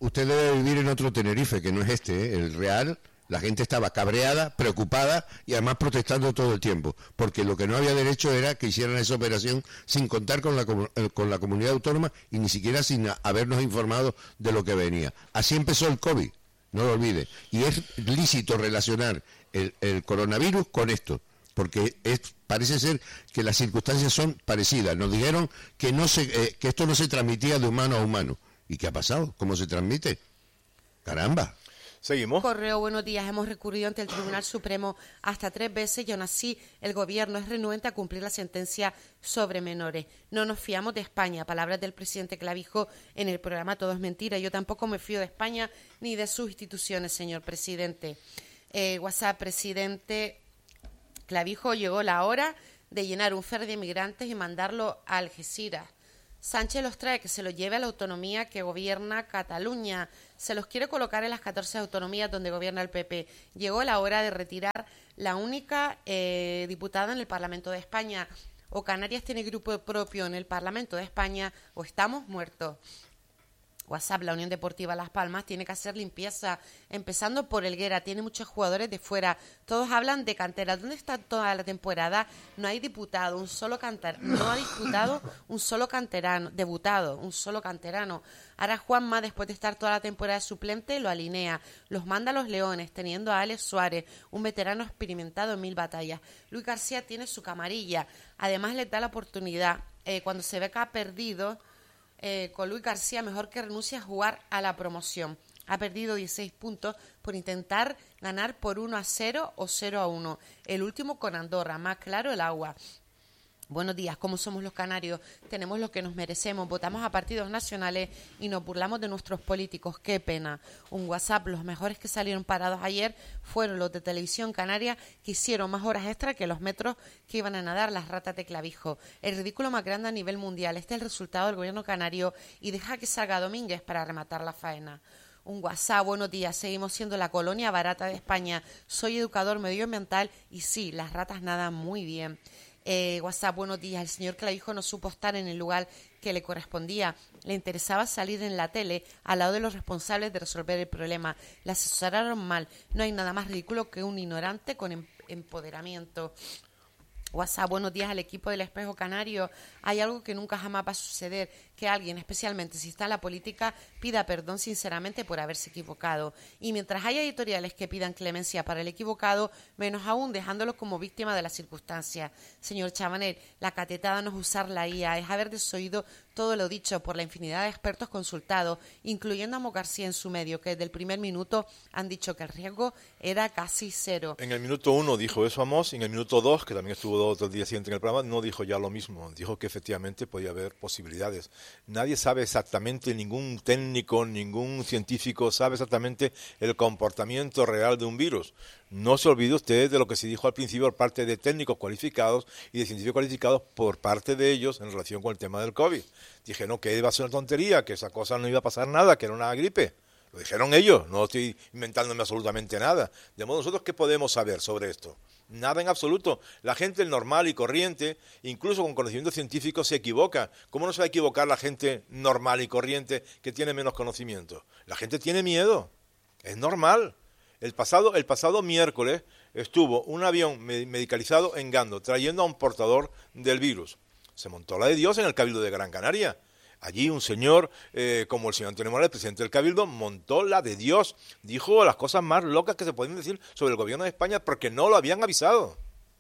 [SPEAKER 4] usted debe vivir en otro Tenerife, que no es este, ¿eh? El real. La gente estaba cabreada, preocupada y además protestando todo el tiempo, porque lo que no había derecho era que hicieran esa operación sin contar con la, con la comunidad autónoma y ni siquiera sin habernos informado de lo que venía. Así empezó el COVID, no lo olvide. Y es lícito relacionar el, el coronavirus con esto, porque es, parece ser que las circunstancias son parecidas. Nos dijeron que, no se, eh, que esto no se transmitía de humano a humano. ¿Y qué ha pasado? ¿Cómo se transmite? ¡Caramba!
[SPEAKER 2] Seguimos.
[SPEAKER 3] Correo, buenos días. Hemos recurrido ante el Tribunal Supremo hasta tres veces y aún así el Gobierno es renuente a cumplir la sentencia sobre menores. No nos fiamos de España. Palabras del presidente Clavijo en el programa Todo es Mentira. Yo tampoco me fío de España ni de sus instituciones, señor presidente. Eh, WhatsApp, presidente Clavijo, llegó la hora de llenar un ferry de inmigrantes y mandarlo a Algeciras. Sánchez los trae, que se los lleve a la autonomía que gobierna Cataluña. Se los quiere colocar en las catorce autonomías donde gobierna el P P. Llegó la hora de retirar la única eh, diputada en el Parlamento de España. O Canarias tiene grupo propio en el Parlamento de España o estamos muertos. WhatsApp, la Unión Deportiva Las Palmas tiene que hacer limpieza, empezando por Helguera, tiene muchos jugadores de fuera, todos hablan de cantera. ¿Dónde está toda la temporada? No hay diputado, un solo canter, no ha disputado un solo canterano, debutado, un solo canterano. Ahora Juanma, después de estar toda la temporada suplente, lo alinea, los manda a los Leones, teniendo a Alex Suárez, un veterano experimentado en mil batallas. Luis García tiene su camarilla, además le da la oportunidad, eh, cuando se ve que ha perdido, Eh, con Luis García, mejor que renuncie a jugar a la promoción. Ha perdido dieciséis puntos por intentar ganar por uno a cero o cero a uno. El último con Andorra, más claro el agua. Buenos días, ¿cómo somos los canarios? Tenemos lo que nos merecemos, votamos a partidos nacionales y nos burlamos de nuestros políticos. ¡Qué pena! Un WhatsApp, los mejores que salieron parados ayer fueron los de Televisión Canaria, que hicieron más horas extra que los metros que iban a nadar las ratas de Clavijo. El ridículo más grande a nivel mundial. Este es el resultado del gobierno canario y deja que salga Domínguez para rematar la faena. Un WhatsApp, buenos días, seguimos siendo la colonia barata de España. Soy educador medioambiental y sí, las ratas nadan muy bien. Eh, WhatsApp, buenos días. El señor Clavijo no supo estar en el lugar que le correspondía. Le interesaba salir en la tele al lado de los responsables de resolver el problema. Le asesoraron mal. No hay nada más ridículo que un ignorante con em- empoderamiento. WhatsApp, buenos días al equipo del Espejo Canario. Hay algo que nunca jamás va a suceder, que alguien, especialmente si está en la política, pida perdón sinceramente por haberse equivocado. Y mientras haya editoriales que pidan clemencia para el equivocado, menos aún dejándolo como víctima de las circunstancias. Señor Chabanel, la catetada no es usar la I A, es haber desoído todo lo dicho por la infinidad de expertos consultados, incluyendo a Mo García en su medio, que desde el primer minuto han dicho que el riesgo era casi cero.
[SPEAKER 2] En el minuto uno dijo eso Amos, y en el minuto dos, que también estuvo otro día siguiente en el programa, no dijo ya lo mismo. Dijo que efectivamente podía haber posibilidades. Nadie sabe exactamente, ningún técnico, ningún científico sabe exactamente el comportamiento real de un virus. No se olvide usted de lo que se dijo al principio por parte de técnicos cualificados y de científicos cualificados por parte de ellos en relación con el tema del COVID. Dijeron que iba a ser una tontería, que esa cosa no iba a pasar nada, que era una gripe. Lo dijeron ellos, no estoy inventándome absolutamente nada. De modo, ¿nosotros qué podemos saber sobre esto? Nada en absoluto. La gente normal y corriente, incluso con conocimiento científico, se equivoca. ¿Cómo no se va a equivocar la gente normal y corriente que tiene menos conocimiento? La gente tiene miedo. Es normal. El pasado, el pasado miércoles estuvo un avión medicalizado en Gando, trayendo a un portador del virus. Se montó la de Dios en el Cabildo de Gran Canaria. Allí un señor, eh, como el señor Antonio Morales, presidente del Cabildo, montó la de Dios. Dijo las cosas más locas que se pueden decir sobre el gobierno de España porque no lo habían avisado.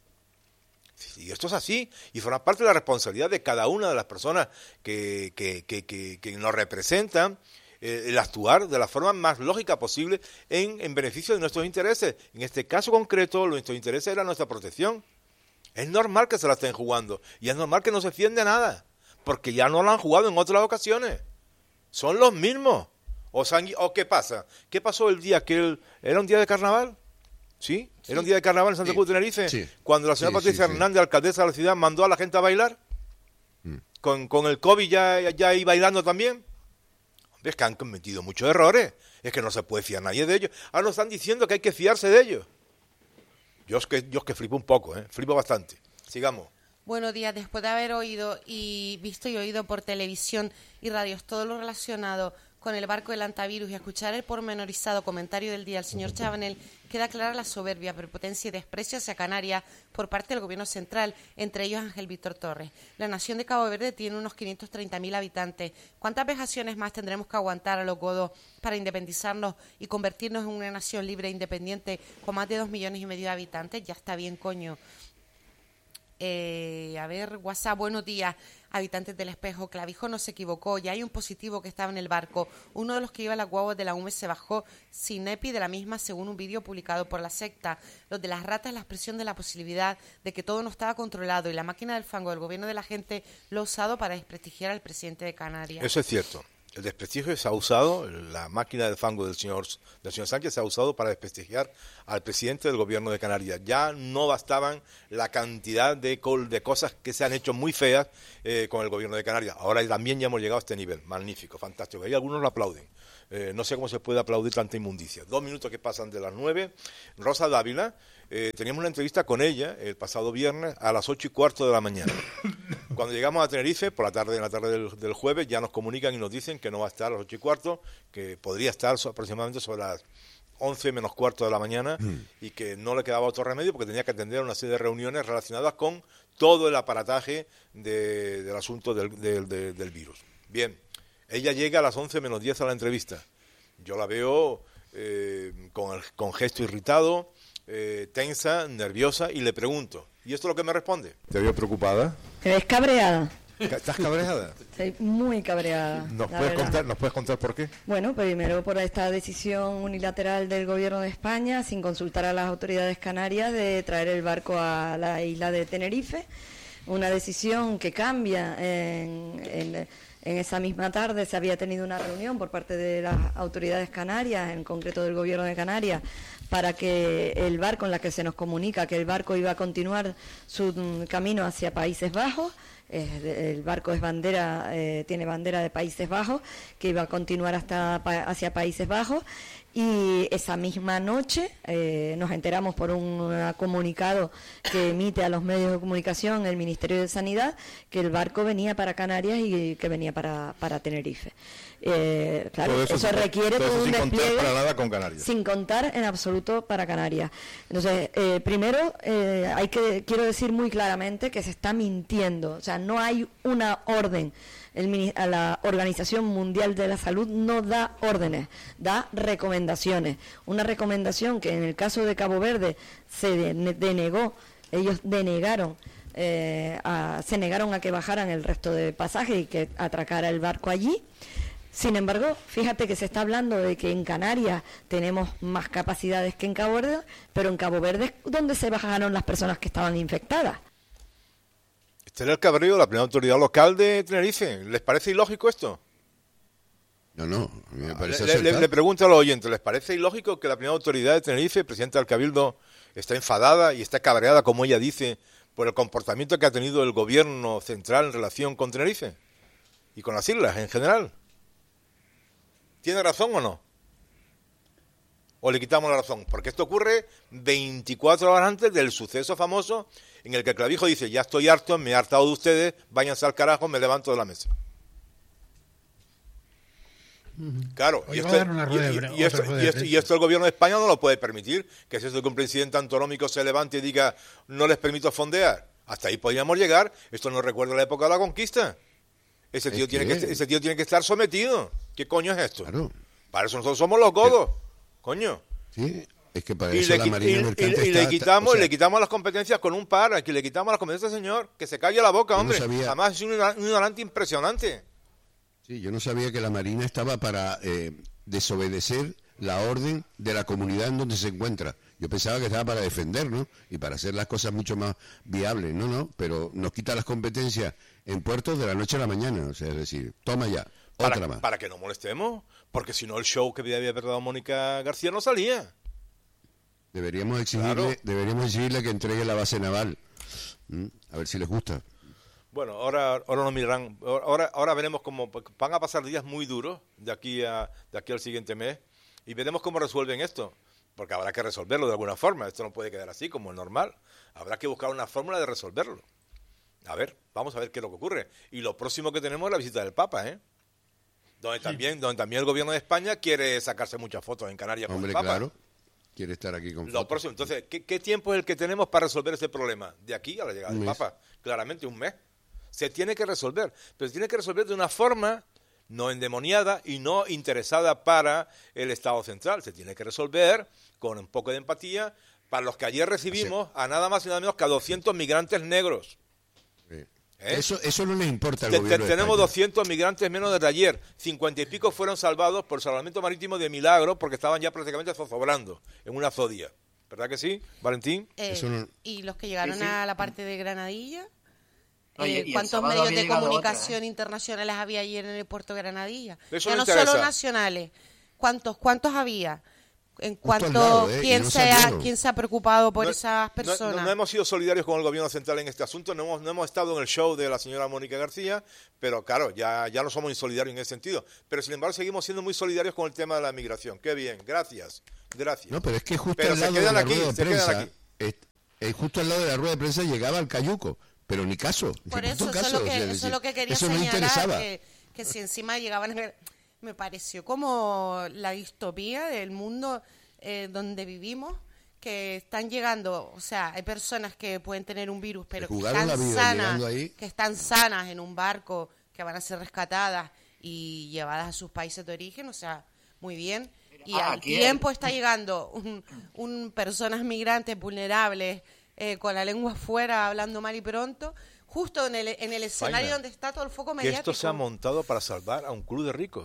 [SPEAKER 2] Y esto es así, y forma parte de la responsabilidad de cada una de las personas que, que, que, que, que nos representan, eh, el actuar de la forma más lógica posible en, en beneficio de nuestros intereses. En este caso concreto, nuestro interés era nuestra protección. Es normal que se la estén jugando, y es normal que no se fíen de nada, porque ya no lo han jugado en otras ocasiones. Son los mismos. ¿O, sangui- o qué pasa? ¿Qué pasó el día que el, era un día de carnaval? ¿Sí? ¿Era un día de carnaval en Santa
[SPEAKER 4] Sí.
[SPEAKER 2] Cruz de Tenerife?
[SPEAKER 4] Sí.
[SPEAKER 2] Cuando la señora
[SPEAKER 4] Sí,
[SPEAKER 2] Patricia
[SPEAKER 4] sí, sí.
[SPEAKER 2] Hernández, alcaldesa de la ciudad, mandó a la gente a bailar.
[SPEAKER 4] Mm.
[SPEAKER 2] Con, con el COVID ya, ya ahí bailando también. Hombre, es que han cometido muchos errores. Es que no se puede fiar nadie de ellos. Ahora nos están diciendo que hay que fiarse de ellos. Yo es que, yo es que flipo un poco, ¿eh? Flipo bastante. Sigamos.
[SPEAKER 3] Buenos días. Después de haber oído y visto y oído por televisión y radios todo lo relacionado Con el barco del antivirus y escuchar el pormenorizado comentario del día del señor Chabanel, queda clara la soberbia, prepotencia y desprecio hacia Canarias por parte del gobierno central, entre ellos Ángel Víctor Torres. La nación de Cabo Verde tiene unos quinientos treinta mil habitantes. ¿Cuántas vejaciones más tendremos que aguantar a los godos para independizarnos y convertirnos en una nación libre e independiente con más de dos millones y medio de habitantes? Ya está bien, coño. Eh, a ver, WhatsApp, buenos días, habitantes del Espejo. Clavijo no se equivocó, ya hay un positivo que estaba en el barco. Uno de los que iba a las guaguas de la U M E se bajó sin EPI de la misma, según un vídeo publicado por la secta. Los de las ratas, la expresión de la posibilidad de que todo no estaba controlado y la máquina del fango del gobierno de la gente lo ha usado para desprestigiar al presidente de Canarias.
[SPEAKER 2] Eso es cierto. El desprestigio se ha usado, la máquina del fango del señor, del señor Sánchez se ha usado para desprestigiar al presidente del gobierno de Canarias. Ya no bastaban la cantidad de, col, de cosas que se han hecho muy feas eh, con el gobierno de Canarias. Ahora también ya hemos llegado a este nivel. Magnífico, fantástico. Y algunos lo aplauden. Eh, no sé cómo se puede aplaudir tanta inmundicia. Dos minutos que pasan de las nueve. Rosa Dávila, eh, teníamos una entrevista con ella el pasado viernes a las ocho y cuarto de la mañana. Cuando llegamos a Tenerife, por la tarde, en la tarde del, del jueves, ya nos comunican y nos dicen que no va a estar a las ocho y cuarto, que podría estar aproximadamente sobre las once menos cuarto de la mañana mm. y que no le quedaba otro remedio porque tenía que atender una serie de reuniones relacionadas con todo el aparataje de, del asunto del, del, del, del virus. Bien, ella llega a las once menos diez a la entrevista. Yo la veo eh, con, el, con gesto irritado, eh, tensa, nerviosa, y le pregunto, ¿y esto es lo que me responde?
[SPEAKER 7] ¿Te veo preocupada?
[SPEAKER 8] Te ves cabreada.
[SPEAKER 7] ¿Estás cabreada?
[SPEAKER 8] Estoy muy cabreada.
[SPEAKER 7] ¿Nos puedes, contar, ¿Nos puedes contar por qué?
[SPEAKER 8] Bueno, primero por esta decisión unilateral del gobierno de España, sin consultar a las autoridades canarias, de traer el barco a la isla de Tenerife. Una decisión que cambia en... en En esa misma tarde se había tenido una reunión por parte de las autoridades canarias, en concreto del gobierno de Canarias, para que el barco, en la que se nos comunica que el barco iba a continuar su camino hacia Países Bajos. El barco es bandera, eh, tiene bandera de Países Bajos, que iba a continuar hasta hacia Países Bajos. Y esa misma noche eh, nos enteramos por un comunicado que emite a los medios de comunicación el Ministerio de Sanidad que el barco venía para Canarias y que venía para, para Tenerife. Eh, claro, todo eso, eso requiere todo, todo un
[SPEAKER 7] sin
[SPEAKER 8] despliegue
[SPEAKER 7] contar para nada con Canarias.
[SPEAKER 8] Sin contar en absoluto para Canarias. Entonces, eh, primero, eh, hay que quiero decir muy claramente que se está mintiendo. O sea, no hay una orden. El, a la Organización Mundial de la Salud no da órdenes, da recomendaciones. Una recomendación que en el caso de Cabo Verde se denegó, ellos denegaron, eh, a, se negaron a que bajaran el resto de pasajes y que atracara el barco allí. Sin embargo, fíjate que se está hablando de que en Canarias tenemos más capacidades que en Cabo Verde, pero en Cabo Verde es donde se bajaron las personas que estaban infectadas.
[SPEAKER 2] Este era el cabreo de la primera autoridad local de Tenerife. ¿Les parece ilógico esto?
[SPEAKER 4] No, no, a mí me parece
[SPEAKER 2] le, le, le pregunto a los oyentes, ¿les parece ilógico que la primera autoridad de Tenerife, presidenta del Cabildo, está enfadada y está cabreada, como ella dice, por el comportamiento que ha tenido el gobierno central en relación con Tenerife y con las islas en general? ¿Tiene razón o no? ¿O le quitamos la razón? Porque esto ocurre veinticuatro horas antes del suceso famoso en el que Clavijo dice, ya estoy harto, me he hartado de ustedes, váyanse al carajo, me levanto de la mesa. Uh-huh. Claro, y esto, y, y, esto, y, esto, y esto el gobierno de España no lo puede permitir, que es eso que un presidente autonómico se levante y diga, no les permito fondear. Hasta ahí podríamos llegar. Esto nos recuerda la época de la conquista. Ese tío, tiene que... que, ese tío tiene que estar sometido. ¿Qué coño es esto? Claro. Para eso nosotros somos los godos. Coño.
[SPEAKER 4] Sí, es que para
[SPEAKER 2] y
[SPEAKER 4] eso
[SPEAKER 2] le,
[SPEAKER 4] la Marina
[SPEAKER 2] y,
[SPEAKER 4] Mercante
[SPEAKER 2] y, y
[SPEAKER 4] está,
[SPEAKER 2] le quitamos,
[SPEAKER 4] o sea,
[SPEAKER 2] le quitamos las competencias con un par, aquí le quitamos las competencias, señor, que se calle la boca, hombre.
[SPEAKER 4] No sabía,
[SPEAKER 2] Además es un, un ignorante impresionante.
[SPEAKER 4] Sí, yo no sabía que la Marina estaba para eh, desobedecer la orden de la comunidad en donde se encuentra. Yo pensaba que estaba para defender, ¿no? Y para hacer las cosas mucho más viables. No, no, pero nos quita las competencias en puertos de la noche a la mañana. O sea, es decir, toma ya,
[SPEAKER 2] para,
[SPEAKER 4] otra más.
[SPEAKER 2] Para que no molestemos, porque si no el show que había perdido Mónica García no salía.
[SPEAKER 4] Deberíamos exigirle, claro. deberíamos exigirle que entregue la base naval. ¿Mm? A ver si les gusta.
[SPEAKER 2] Bueno, ahora ahora nos mirarán, ahora ahora veremos cómo van a pasar días muy duros de aquí a de aquí al siguiente mes y veremos cómo resuelven esto, porque habrá que resolverlo de alguna forma. Esto no puede quedar así como es normal. Habrá que buscar una fórmula de resolverlo. A ver, vamos a ver qué es lo que ocurre. Y lo próximo que tenemos es la visita del Papa, ¿eh? Donde también, donde también el gobierno de España quiere sacarse muchas fotos en Canarias con
[SPEAKER 4] Hombre,
[SPEAKER 2] el Papa.
[SPEAKER 4] claro. Quiere estar aquí con
[SPEAKER 2] Lo
[SPEAKER 4] fotos.
[SPEAKER 2] próximo. Entonces, ¿qué, ¿qué tiempo es el que tenemos para resolver ese problema? De aquí a la llegada
[SPEAKER 4] Un
[SPEAKER 2] del
[SPEAKER 4] mes.
[SPEAKER 2] Papa. Claramente un mes. Se tiene que resolver. Pero se tiene que resolver de una forma no endemoniada y no interesada para el Estado central. Se tiene que resolver con un poco de empatía para los que ayer recibimos a nada más y nada menos que a doscientos migrantes negros.
[SPEAKER 4] Sí.
[SPEAKER 2] ¿Eh?
[SPEAKER 4] Eso, eso no les importa al
[SPEAKER 2] Te-
[SPEAKER 4] gobierno
[SPEAKER 2] te-
[SPEAKER 4] de
[SPEAKER 2] tenemos
[SPEAKER 4] España.
[SPEAKER 2] doscientos migrantes menos desde ayer. cincuenta y pico fueron salvados por salvamento marítimo de milagro porque estaban ya prácticamente zozobrando en una zodia. ¿Verdad que sí, Valentín?
[SPEAKER 3] Eh,
[SPEAKER 4] Eso no-
[SPEAKER 3] Y los que llegaron
[SPEAKER 6] Sí, sí.
[SPEAKER 3] a la parte de Granadilla,
[SPEAKER 6] No, y-
[SPEAKER 3] eh,
[SPEAKER 6] y el
[SPEAKER 3] ¿cuántos
[SPEAKER 6] sábado
[SPEAKER 3] medios
[SPEAKER 6] había
[SPEAKER 3] de
[SPEAKER 6] llegado
[SPEAKER 3] comunicación
[SPEAKER 6] otra, ¿eh?
[SPEAKER 3] internacionales había ayer en el puerto de Granadilla?
[SPEAKER 2] Eso
[SPEAKER 3] ya
[SPEAKER 2] no
[SPEAKER 3] no solo
[SPEAKER 2] interesa.
[SPEAKER 3] nacionales. ¿Cuántos cuántos había? ¿En
[SPEAKER 4] Justo al
[SPEAKER 3] cuánto
[SPEAKER 4] lado, ¿eh? Y
[SPEAKER 3] quién
[SPEAKER 4] no
[SPEAKER 3] se ha,
[SPEAKER 4] salieron.
[SPEAKER 3] quién se ha preocupado por
[SPEAKER 2] No-
[SPEAKER 3] esas
[SPEAKER 2] no-
[SPEAKER 3] personas?
[SPEAKER 2] No, no hemos sido solidarios con el gobierno central en este asunto, no hemos, no hemos estado en el show de la señora Mónica García, pero claro, ya, ya no somos insolidarios en ese sentido. Pero sin embargo seguimos siendo muy solidarios con el tema de la migración. Qué bien, gracias, gracias.
[SPEAKER 4] No, pero es que justo
[SPEAKER 2] Pero
[SPEAKER 4] al
[SPEAKER 2] se
[SPEAKER 4] lado de
[SPEAKER 2] quedan
[SPEAKER 4] la
[SPEAKER 2] aquí,
[SPEAKER 4] rueda de
[SPEAKER 2] se quedan
[SPEAKER 4] prensa,
[SPEAKER 2] aquí.
[SPEAKER 4] es- eh, justo al lado de la rueda de prensa llegaba el cayuco, pero ni caso.
[SPEAKER 3] Por
[SPEAKER 4] ni
[SPEAKER 3] eso,
[SPEAKER 4] puto
[SPEAKER 3] eso, es
[SPEAKER 4] caso,
[SPEAKER 3] lo que,
[SPEAKER 4] o sea,
[SPEAKER 3] eso es
[SPEAKER 4] decir,
[SPEAKER 3] lo que quería
[SPEAKER 4] eso no
[SPEAKER 3] señalar,
[SPEAKER 4] interesaba.
[SPEAKER 3] que, que si encima llegaban a... Me pareció como la distopía del mundo eh, donde vivimos, que están llegando, o sea, hay personas que pueden tener un virus, pero que
[SPEAKER 4] jugaron
[SPEAKER 3] están
[SPEAKER 4] la vida
[SPEAKER 3] sanas,
[SPEAKER 4] llegando ahí.
[SPEAKER 3] que están sanas en un barco, que van a ser rescatadas y llevadas a sus países de origen, o sea, muy bien. Y
[SPEAKER 6] Ah,
[SPEAKER 3] al
[SPEAKER 6] aquí
[SPEAKER 3] tiempo
[SPEAKER 6] el-
[SPEAKER 3] está llegando un, un personas migrantes vulnerables eh, con la lengua afuera, hablando mal y pronto, justo en el, en el escenario
[SPEAKER 2] Faina,
[SPEAKER 3] donde está todo el foco
[SPEAKER 2] Que
[SPEAKER 3] mediático.
[SPEAKER 2] esto se ha montado para salvar a un club de ricos.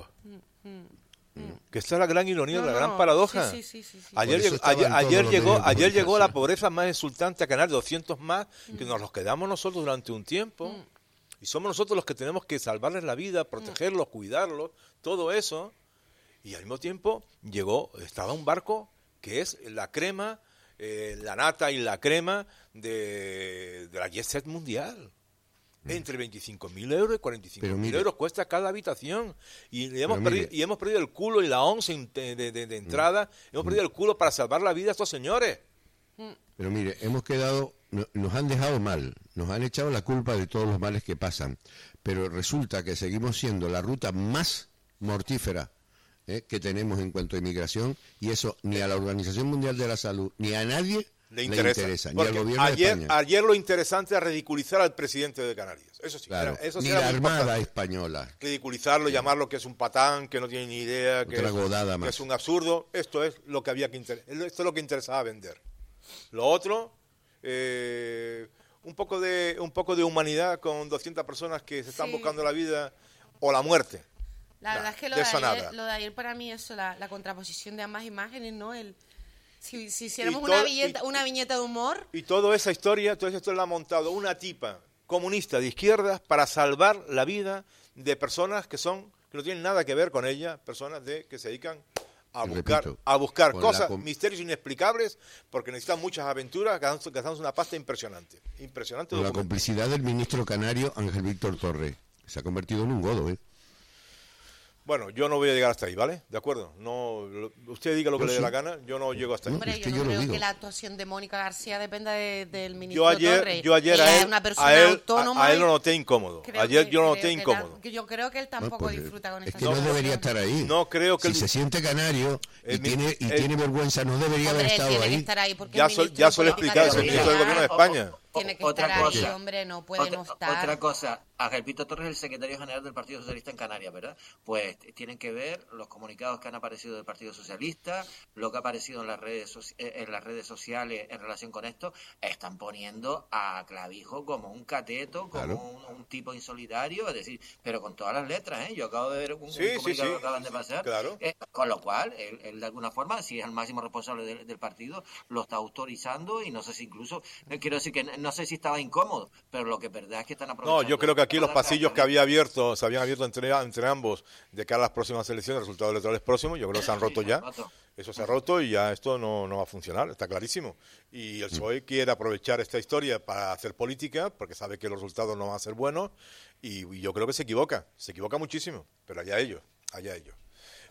[SPEAKER 2] Que esta es la gran ironía,
[SPEAKER 3] No,
[SPEAKER 2] la
[SPEAKER 3] no,
[SPEAKER 2] gran paradoja.
[SPEAKER 3] sí, sí, sí, sí, sí.
[SPEAKER 2] Ayer,
[SPEAKER 4] Por eso
[SPEAKER 2] llegó,
[SPEAKER 4] estaban
[SPEAKER 2] ayer,
[SPEAKER 4] todos
[SPEAKER 2] ayer
[SPEAKER 4] los
[SPEAKER 2] llegó,
[SPEAKER 4] medios de
[SPEAKER 2] ayer llegó la
[SPEAKER 4] comunicación.
[SPEAKER 2] pobreza más exultante a Canarias, doscientos más, que nos los quedamos nosotros durante un tiempo. Y somos nosotros los que tenemos que salvarles la vida, protegerlos, cuidarlos, todo eso. Y al mismo tiempo llegó, estaba un barco que es la crema, eh, la nata y la crema de, de la jet set mundial. Entre veinticinco mil euros y cuarenta y cinco
[SPEAKER 4] Pero
[SPEAKER 2] mil
[SPEAKER 4] mire-
[SPEAKER 2] euros cuesta cada habitación. Y hemos,
[SPEAKER 4] Pero
[SPEAKER 2] perdido,
[SPEAKER 4] mire-
[SPEAKER 2] y hemos perdido el culo y la once in- de, de- de- de entrada. Hemos perdido el culo para salvar la vida a estos señores.
[SPEAKER 4] Pero mire, hemos quedado, no- nos han dejado mal, nos han echado la culpa de todos los males que pasan, pero resulta que seguimos siendo la ruta más mortífera eh, que tenemos en cuanto a inmigración, y eso ni a la Organización Mundial de la Salud ni a nadie
[SPEAKER 2] Le interesa.
[SPEAKER 4] ni al
[SPEAKER 2] Porque
[SPEAKER 4] gobierno de
[SPEAKER 2] ayer,
[SPEAKER 4] España.
[SPEAKER 2] ayer lo interesante era ridiculizar al presidente de Canarias. Eso sí,
[SPEAKER 4] Claro,
[SPEAKER 2] era- eso sí
[SPEAKER 4] ni
[SPEAKER 2] era
[SPEAKER 4] la
[SPEAKER 2] muy
[SPEAKER 4] Armada
[SPEAKER 2] importante.
[SPEAKER 4] Española.
[SPEAKER 2] Ridiculizarlo, llamarlo que es un patán, que no tiene ni idea, que,
[SPEAKER 4] Otra
[SPEAKER 2] es,
[SPEAKER 4] godada
[SPEAKER 2] que
[SPEAKER 4] más.
[SPEAKER 2] es un absurdo. Esto es lo que había que inter- esto es lo que interesaba vender. Lo otro, eh, un poco de un poco de humanidad con doscientas personas que se están
[SPEAKER 3] Sí.
[SPEAKER 2] buscando la vida o la muerte.
[SPEAKER 3] La
[SPEAKER 2] Nah,
[SPEAKER 3] verdad es que lo
[SPEAKER 2] de
[SPEAKER 3] de,
[SPEAKER 2] eso
[SPEAKER 3] ayer,
[SPEAKER 2] nada.
[SPEAKER 3] lo de ayer para mí, eso, la, la contraposición de ambas imágenes, ¿no? El, si, si hiciéramos
[SPEAKER 2] Y
[SPEAKER 3] una,
[SPEAKER 2] todo-
[SPEAKER 3] viñeta,
[SPEAKER 2] y-
[SPEAKER 3] una viñeta de humor,
[SPEAKER 2] Y toda esa historia, toda esa historia la ha montado una tipa comunista de izquierdas para salvar la vida de personas que son que no tienen nada que ver con ella, personas de que se dedican a
[SPEAKER 4] Y
[SPEAKER 2] buscar
[SPEAKER 4] repito,
[SPEAKER 2] a buscar
[SPEAKER 4] con la
[SPEAKER 2] cosas,
[SPEAKER 4] com-
[SPEAKER 2] misterios inexplicables, porque necesitan muchas aventuras, gastando gastando una pasta impresionante, impresionante.
[SPEAKER 4] Con la
[SPEAKER 2] documento.
[SPEAKER 4] complicidad del ministro canario Ángel Víctor Torre. Se ha convertido en un godo, ¿eh?
[SPEAKER 2] Bueno, yo no voy a llegar hasta ahí, ¿vale? De acuerdo. No, lo- usted diga lo que
[SPEAKER 4] Yo
[SPEAKER 2] le dé
[SPEAKER 4] sí.
[SPEAKER 2] la gana, yo no llego hasta ahí.
[SPEAKER 4] No,
[SPEAKER 3] hombre,
[SPEAKER 4] es
[SPEAKER 3] yo
[SPEAKER 4] que
[SPEAKER 3] no
[SPEAKER 4] yo lo
[SPEAKER 3] creo
[SPEAKER 4] digo.
[SPEAKER 3] que la actuación de Mónica García dependa de- del ministro
[SPEAKER 2] Yo ayer,
[SPEAKER 3] Torres.
[SPEAKER 2] yo ayer
[SPEAKER 3] Ella
[SPEAKER 2] a
[SPEAKER 3] es
[SPEAKER 2] él,
[SPEAKER 3] una persona
[SPEAKER 2] a él,
[SPEAKER 3] autónoma.
[SPEAKER 2] a, a él
[SPEAKER 3] y
[SPEAKER 2] lo noté incómodo.
[SPEAKER 3] creo
[SPEAKER 2] Ayer
[SPEAKER 3] que-
[SPEAKER 2] yo lo
[SPEAKER 3] creo
[SPEAKER 2] noté
[SPEAKER 3] que
[SPEAKER 2] incómodo.
[SPEAKER 3] la- que yo creo que él
[SPEAKER 4] No,
[SPEAKER 3] tampoco
[SPEAKER 4] pues,
[SPEAKER 3] disfruta con
[SPEAKER 4] es
[SPEAKER 3] esta
[SPEAKER 4] que no
[SPEAKER 3] situación.
[SPEAKER 4] debería estar ahí.
[SPEAKER 2] No creo que
[SPEAKER 4] si
[SPEAKER 2] el-
[SPEAKER 4] se siente canario y,
[SPEAKER 2] El mi-
[SPEAKER 4] tiene, y
[SPEAKER 2] el-
[SPEAKER 4] tiene vergüenza, no debería haber
[SPEAKER 3] Hombre,
[SPEAKER 4] estado
[SPEAKER 3] tiene
[SPEAKER 4] ahí.
[SPEAKER 3] que estar ahí porque
[SPEAKER 2] Ya
[SPEAKER 3] el
[SPEAKER 2] sol-
[SPEAKER 3] ministro
[SPEAKER 2] ya
[SPEAKER 3] de
[SPEAKER 2] suele
[SPEAKER 3] Política
[SPEAKER 2] explicar, es el ministro del
[SPEAKER 3] Territorial
[SPEAKER 2] gobierno de España.
[SPEAKER 3] Tiene que
[SPEAKER 6] Otra
[SPEAKER 3] estar
[SPEAKER 6] cosa.
[SPEAKER 3] ahí, hombre, no puede
[SPEAKER 6] otra,
[SPEAKER 3] no estar.
[SPEAKER 6] Otra cosa, Ángel Víctor Torres es el secretario general del Partido Socialista en Canarias, ¿verdad? Pues tienen que ver los comunicados que han aparecido del Partido Socialista, lo que ha aparecido en las redes soci- en las redes sociales en relación con esto. Están poniendo a Clavijo como un cateto, como
[SPEAKER 4] Claro.
[SPEAKER 6] un, un tipo insolidario, es decir, pero con todas las letras, ¿eh? Yo acabo de ver un,
[SPEAKER 2] Sí,
[SPEAKER 6] un
[SPEAKER 2] sí,
[SPEAKER 6] comunicado
[SPEAKER 2] sí.
[SPEAKER 6] que acaban de pasar.
[SPEAKER 2] Claro.
[SPEAKER 6] Eh, con lo cual, él, él de alguna forma, si es el máximo responsable del, del partido, lo está autorizando y no sé si incluso, eh, quiero decir que no, no sé si estaba incómodo, pero lo que es verdad es que están
[SPEAKER 2] No,
[SPEAKER 6] aprovechando.
[SPEAKER 2] yo creo que aquí los
[SPEAKER 6] para-
[SPEAKER 2] pasillos que había abierto, se habían abierto entre, entre ambos de cara a las próximas elecciones, resultados electorales próximos, yo creo que se han roto ya. Eso se ha roto y ya esto no, no va a funcionar, está clarísimo. Y el P S O E quiere aprovechar esta historia para hacer política, porque sabe que los resultados no van a ser buenos, y, y yo creo que se equivoca, se equivoca muchísimo, pero allá ellos, allá ellos.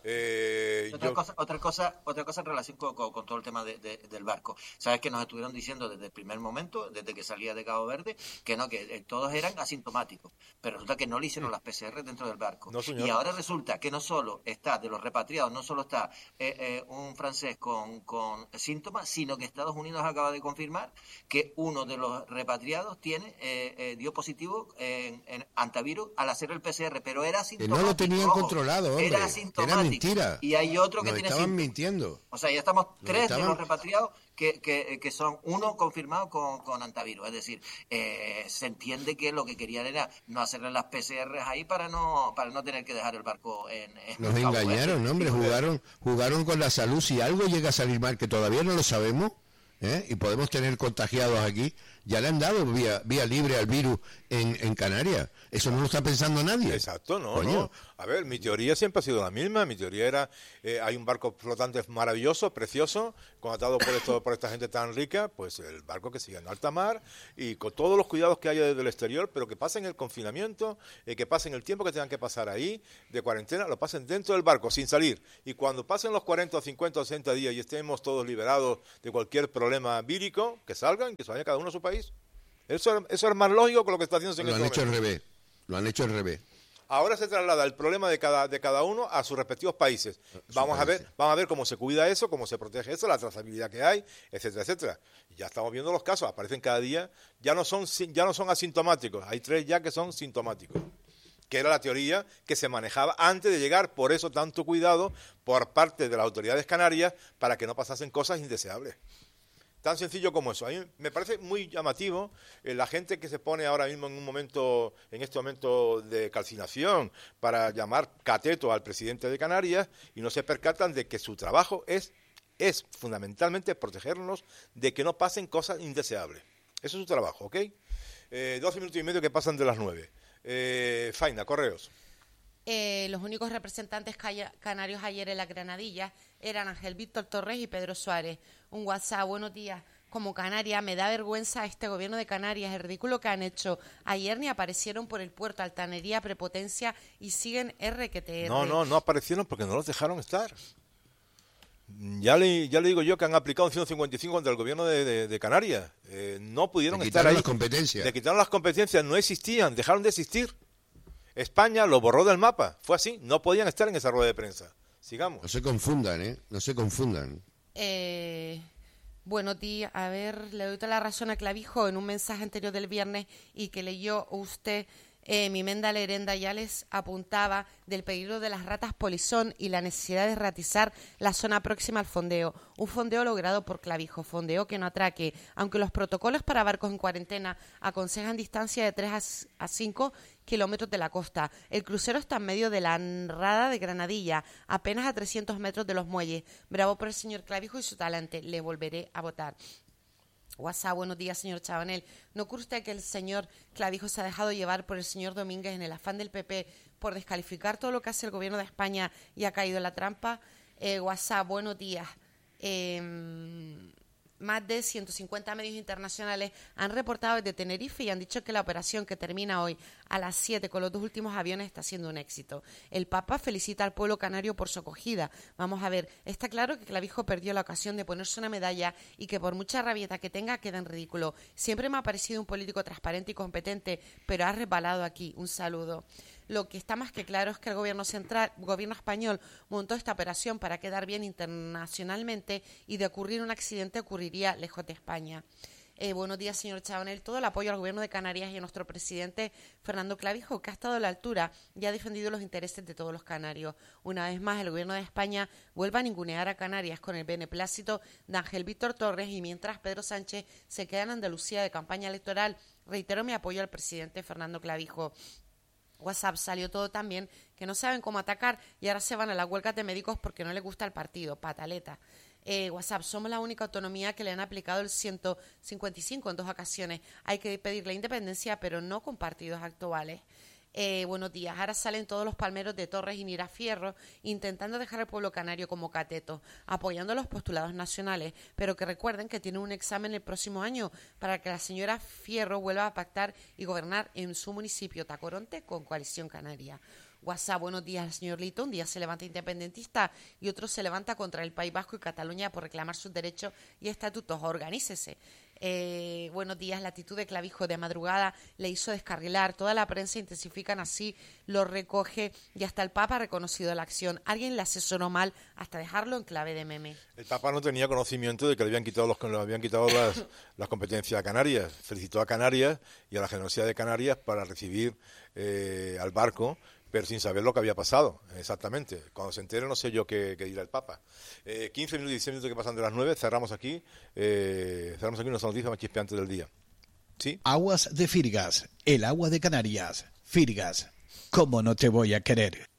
[SPEAKER 2] Eh,
[SPEAKER 6] otra,
[SPEAKER 2] yo...
[SPEAKER 6] cosa, otra cosa otra cosa en relación con, con, con todo el tema de, de, del barco. Sabes que nos estuvieron diciendo desde el primer momento, desde que salía de Cabo Verde, que no, que eh, todos eran asintomáticos, pero resulta que no le hicieron las P C R dentro del barco.
[SPEAKER 2] No,
[SPEAKER 6] y ahora resulta que no solo está, de los repatriados, no solo está eh, eh, un francés con, con síntomas, sino que Estados Unidos acaba de confirmar que uno de los repatriados tiene eh, eh, dio positivo en, en antivirus al hacer el P C R, pero era
[SPEAKER 4] Que
[SPEAKER 6] asintomático.
[SPEAKER 4] no lo tenían
[SPEAKER 6] ojo,
[SPEAKER 4] controlado, hombre.
[SPEAKER 6] Era
[SPEAKER 4] Era
[SPEAKER 6] asintomático.
[SPEAKER 4] mentira.
[SPEAKER 6] Y hay otro que
[SPEAKER 4] Nos
[SPEAKER 6] tiene
[SPEAKER 4] estaban
[SPEAKER 6] síntomas.
[SPEAKER 4] mintiendo.
[SPEAKER 6] O sea, ya estamos tres
[SPEAKER 4] estaban-
[SPEAKER 6] de los repatriados que, que, que son uno confirmado con, con antivirus. Es decir, eh, se entiende que lo que querían era no hacerle las P C R ahí para no para no tener que dejar el barco en, en
[SPEAKER 4] Nos
[SPEAKER 6] Cabo Verde.
[SPEAKER 4] engañaron, hombre, jugaron, jugaron con la salud. Si algo llega a salir mal, que todavía no lo sabemos, ¿eh? Y podemos tener contagiados aquí, ya le han dado vía, vía libre al virus en, en Canarias. Eso no lo está pensando nadie.
[SPEAKER 2] Exacto, no,
[SPEAKER 4] Coño.
[SPEAKER 2] no. A ver, mi teoría siempre ha sido la misma. Mi teoría era, eh, hay un barco flotante maravilloso, precioso, contratado por esto, por esta gente tan rica, pues el barco que siga en alta mar y con todos los cuidados que haya desde el exterior, pero que pasen el confinamiento, eh, que pasen el tiempo que tengan que pasar ahí de cuarentena, lo pasen dentro del barco, sin salir. Y cuando pasen los cuarenta, cincuenta o sesenta días y estemos todos liberados de cualquier problema vírico, que salgan, que se vaya cada uno a su país. Eso, eso es más lógico que lo que está haciendo en
[SPEAKER 4] Lo
[SPEAKER 2] este
[SPEAKER 4] han hecho al
[SPEAKER 2] momento.
[SPEAKER 4] revés. Lo han hecho al revés.
[SPEAKER 2] Ahora se traslada el problema de cada de cada uno a sus respectivos países. Vamos a ver, vamos a ver cómo se cuida eso, cómo se protege eso, la trazabilidad que hay, etcétera, etcétera. Ya estamos viendo los casos, aparecen cada día, ya no son sin- ya no son asintomáticos, hay tres ya que son sintomáticos, que era la teoría que se manejaba antes de llegar, por eso tanto cuidado por parte de las autoridades canarias para que no pasasen cosas indeseables. Tan sencillo como eso. A mí me parece muy llamativo eh, la gente que se pone ahora mismo en un momento, en este momento de calcinación, para llamar cateto al presidente de Canarias y no se percatan de que su trabajo es, es fundamentalmente protegernos de que no pasen cosas indeseables. Eso es su trabajo, ¿ok? Eh, doce minutos y medio que pasan de las nueve. Eh, Faina, correos.
[SPEAKER 3] Eh, los únicos representantes calla- canarios ayer en la Granadilla eran Ángel Víctor Torres y Pedro Suárez. Un WhatsApp, buenos días. Como Canaria, me da vergüenza este gobierno de Canarias, el ridículo que han hecho. Ayer ni aparecieron por el puerto, altanería, prepotencia y siguen R que te R.
[SPEAKER 2] No, no, no aparecieron porque no los dejaron estar. Ya le, ya le digo yo que han aplicado un ciento cincuenta y cinco contra el gobierno de, de- de Canarias. Eh, no pudieron
[SPEAKER 4] Le
[SPEAKER 2] estar
[SPEAKER 4] quitaron
[SPEAKER 2] ahí.
[SPEAKER 4] las competencias.
[SPEAKER 2] Le quitaron las competencias, no existían, dejaron de existir. España lo borró del mapa, fue así, no podían estar en esa rueda de prensa. Sigamos.
[SPEAKER 4] No se confundan, ¿eh? No se confundan.
[SPEAKER 3] Eh, buenos días. A ver, le doy toda la razón a Clavijo en un mensaje anterior del viernes y que leyó usted. Eh, mi Menda Lerenda ya les apuntaba del peligro de las ratas polizón y la necesidad de ratizar la zona próxima al fondeo. Un fondeo logrado por Clavijo, fondeo que no atraque, aunque los protocolos para barcos en cuarentena aconsejan distancia de tres a cinco kilómetros de la costa. El crucero está en medio de la rada de Granadilla, apenas a trescientos metros de los muelles. Bravo por el señor Clavijo y su talante. Le volveré a votar. WhatsApp, buenos días, señor Chabanel. ¿No cree usted que el señor Clavijo se ha dejado llevar por el señor Domínguez en el afán del P P por descalificar todo lo que hace el gobierno de España y ha caído en la trampa? Eh, WhatsApp, buenos días. Eh, más de ciento cincuenta medios internacionales han reportado desde Tenerife y han dicho que la operación que termina hoy a las siete con los dos últimos aviones está siendo un éxito. El Papa felicita al pueblo canario por su acogida. Vamos a ver, está claro que Clavijo perdió la ocasión de ponerse una medalla y que por mucha rabieta que tenga queda en ridículo. Siempre me ha parecido un político transparente y competente, pero ha resbalado aquí. Un saludo. Lo que está más que claro es que el gobierno central, gobierno español, montó esta operación para quedar bien internacionalmente y de ocurrir un accidente ocurriría lejos de España. Eh, buenos días, señor Chabanel. Todo el apoyo al gobierno de Canarias y a nuestro presidente Fernando Clavijo, que ha estado a la altura y ha defendido los intereses de todos los canarios. Una vez más, el gobierno de España vuelve a ningunear a Canarias con el beneplácito de Ángel Víctor Torres y mientras Pedro Sánchez se queda en Andalucía de campaña electoral, reitero mi apoyo al presidente Fernando Clavijo. WhatsApp salió todo también que no saben cómo atacar y ahora se van a las huelgas de médicos porque no les gusta el partido, pataleta. Eh, WhatsApp, somos la única autonomía que le han aplicado el ciento cincuenta y cinco en dos ocasiones. Hay que pedir la independencia, pero no con partidos actuales. Eh, buenos días. Ahora salen todos los palmeros de Torres y Mirafierro intentando dejar al pueblo canario como cateto, apoyando los postulados nacionales, pero que recuerden que tienen un examen el próximo año para que la señora Fierro vuelva a pactar y gobernar en su municipio Tacoronte con Coalición Canaria. WhatsApp, buenos días, señor Lito. Un día se levanta independentista y otro se levanta contra el País Vasco y Cataluña por reclamar sus derechos y estatutos. Organícese. Eh, buenos días, la actitud de Clavijo de madrugada le hizo descarrilar, toda la prensa intensifican así, lo recoge y hasta el Papa ha reconocido la acción. Alguien le asesoró mal hasta dejarlo en clave de meme.
[SPEAKER 2] El Papa no tenía conocimiento de que le habían quitado los, le habían quitado las, las competencias a Canarias. Felicitó a Canarias y a la generosidad de Canarias para recibir eh, al barco, pero sin saber lo que había pasado, exactamente. Cuando se entere no sé yo qué, qué dirá el Papa. Eh, quince minutos y dieciséis minutos que pasan de las nueve, cerramos aquí, eh, cerramos aquí nuestra noticia más chispeante del día. ¿Sí?
[SPEAKER 1] Aguas de Firgas, el agua de Canarias. Firgas, ¿cómo no te voy a querer?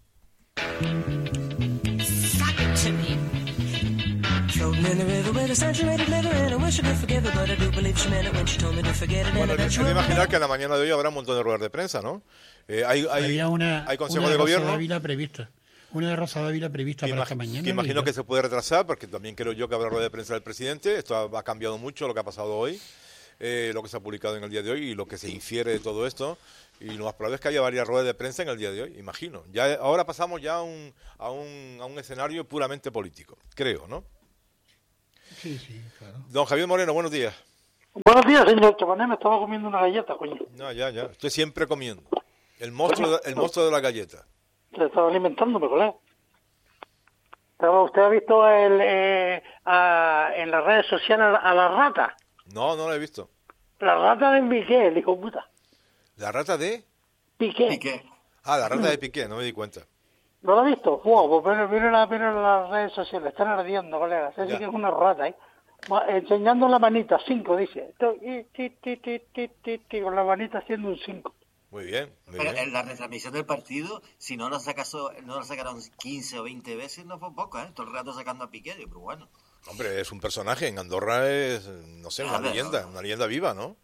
[SPEAKER 2] Bueno, es de imaginar que en la mañana de hoy habrá un montón de ruedas de prensa, ¿no? Eh, hay, hay,
[SPEAKER 5] Había una,
[SPEAKER 2] hay consejo
[SPEAKER 5] una
[SPEAKER 2] de
[SPEAKER 5] Rosa
[SPEAKER 2] gobierno.
[SPEAKER 5] Dávila prevista. Una de Rosa Dávila prevista para
[SPEAKER 2] Imag-
[SPEAKER 5] esta mañana.
[SPEAKER 2] que imagino
[SPEAKER 5] y-
[SPEAKER 2] que se puede retrasar, porque también creo yo que habrá rueda de prensa del presidente. Esto ha, ha cambiado mucho lo que ha pasado hoy, eh, lo que se ha publicado en el día de hoy y lo que se infiere de todo esto. Y lo más probable es que haya varias ruedas de prensa en el día de hoy, imagino. Ya ahora pasamos ya a un, a un, a un escenario puramente político, creo, ¿no?
[SPEAKER 5] Sí, sí, claro.
[SPEAKER 2] Don Javier Moreno, buenos días.
[SPEAKER 9] Buenos días, señor Chabané, me estaba comiendo una galleta, coño.
[SPEAKER 2] No, ya, ya. Estoy siempre comiendo. El monstruo, de, el monstruo de la galleta.
[SPEAKER 9] Se estaba alimentándome, colega. Estaba- ¿Usted ha visto el, eh, a- en las redes sociales a la, a la rata?
[SPEAKER 2] No, no lo he visto.
[SPEAKER 9] La rata de Piqué, el hijo puta.
[SPEAKER 2] ¿La rata de?
[SPEAKER 9] Piqué.
[SPEAKER 6] Piqué.
[SPEAKER 2] Ah, la rata de Piqué, no me di cuenta.
[SPEAKER 9] ¿No lo ha visto? Wow, pues mire, mire, la, mire las redes sociales, están ardiendo, colega. Se
[SPEAKER 2] Ya.
[SPEAKER 9] dice que es una rata, ¿eh? Ma- Enseñando la manita, cinco, dice. To- y- ti, ti, ti, ti, ti, ti, con la manita haciendo un cinco.
[SPEAKER 2] Muy bien, muy
[SPEAKER 6] Pero
[SPEAKER 2] bien.
[SPEAKER 6] en la retransmisión del partido, si no lo, sacaso, no lo sacaron quince o veinte veces, no fue poco, ¿eh? Todo el rato sacando a Piqué, digo, pero bueno.
[SPEAKER 2] Hombre, es un personaje. En Andorra es, no sé, una
[SPEAKER 6] A ver.
[SPEAKER 2] leyenda, una leyenda viva, ¿no?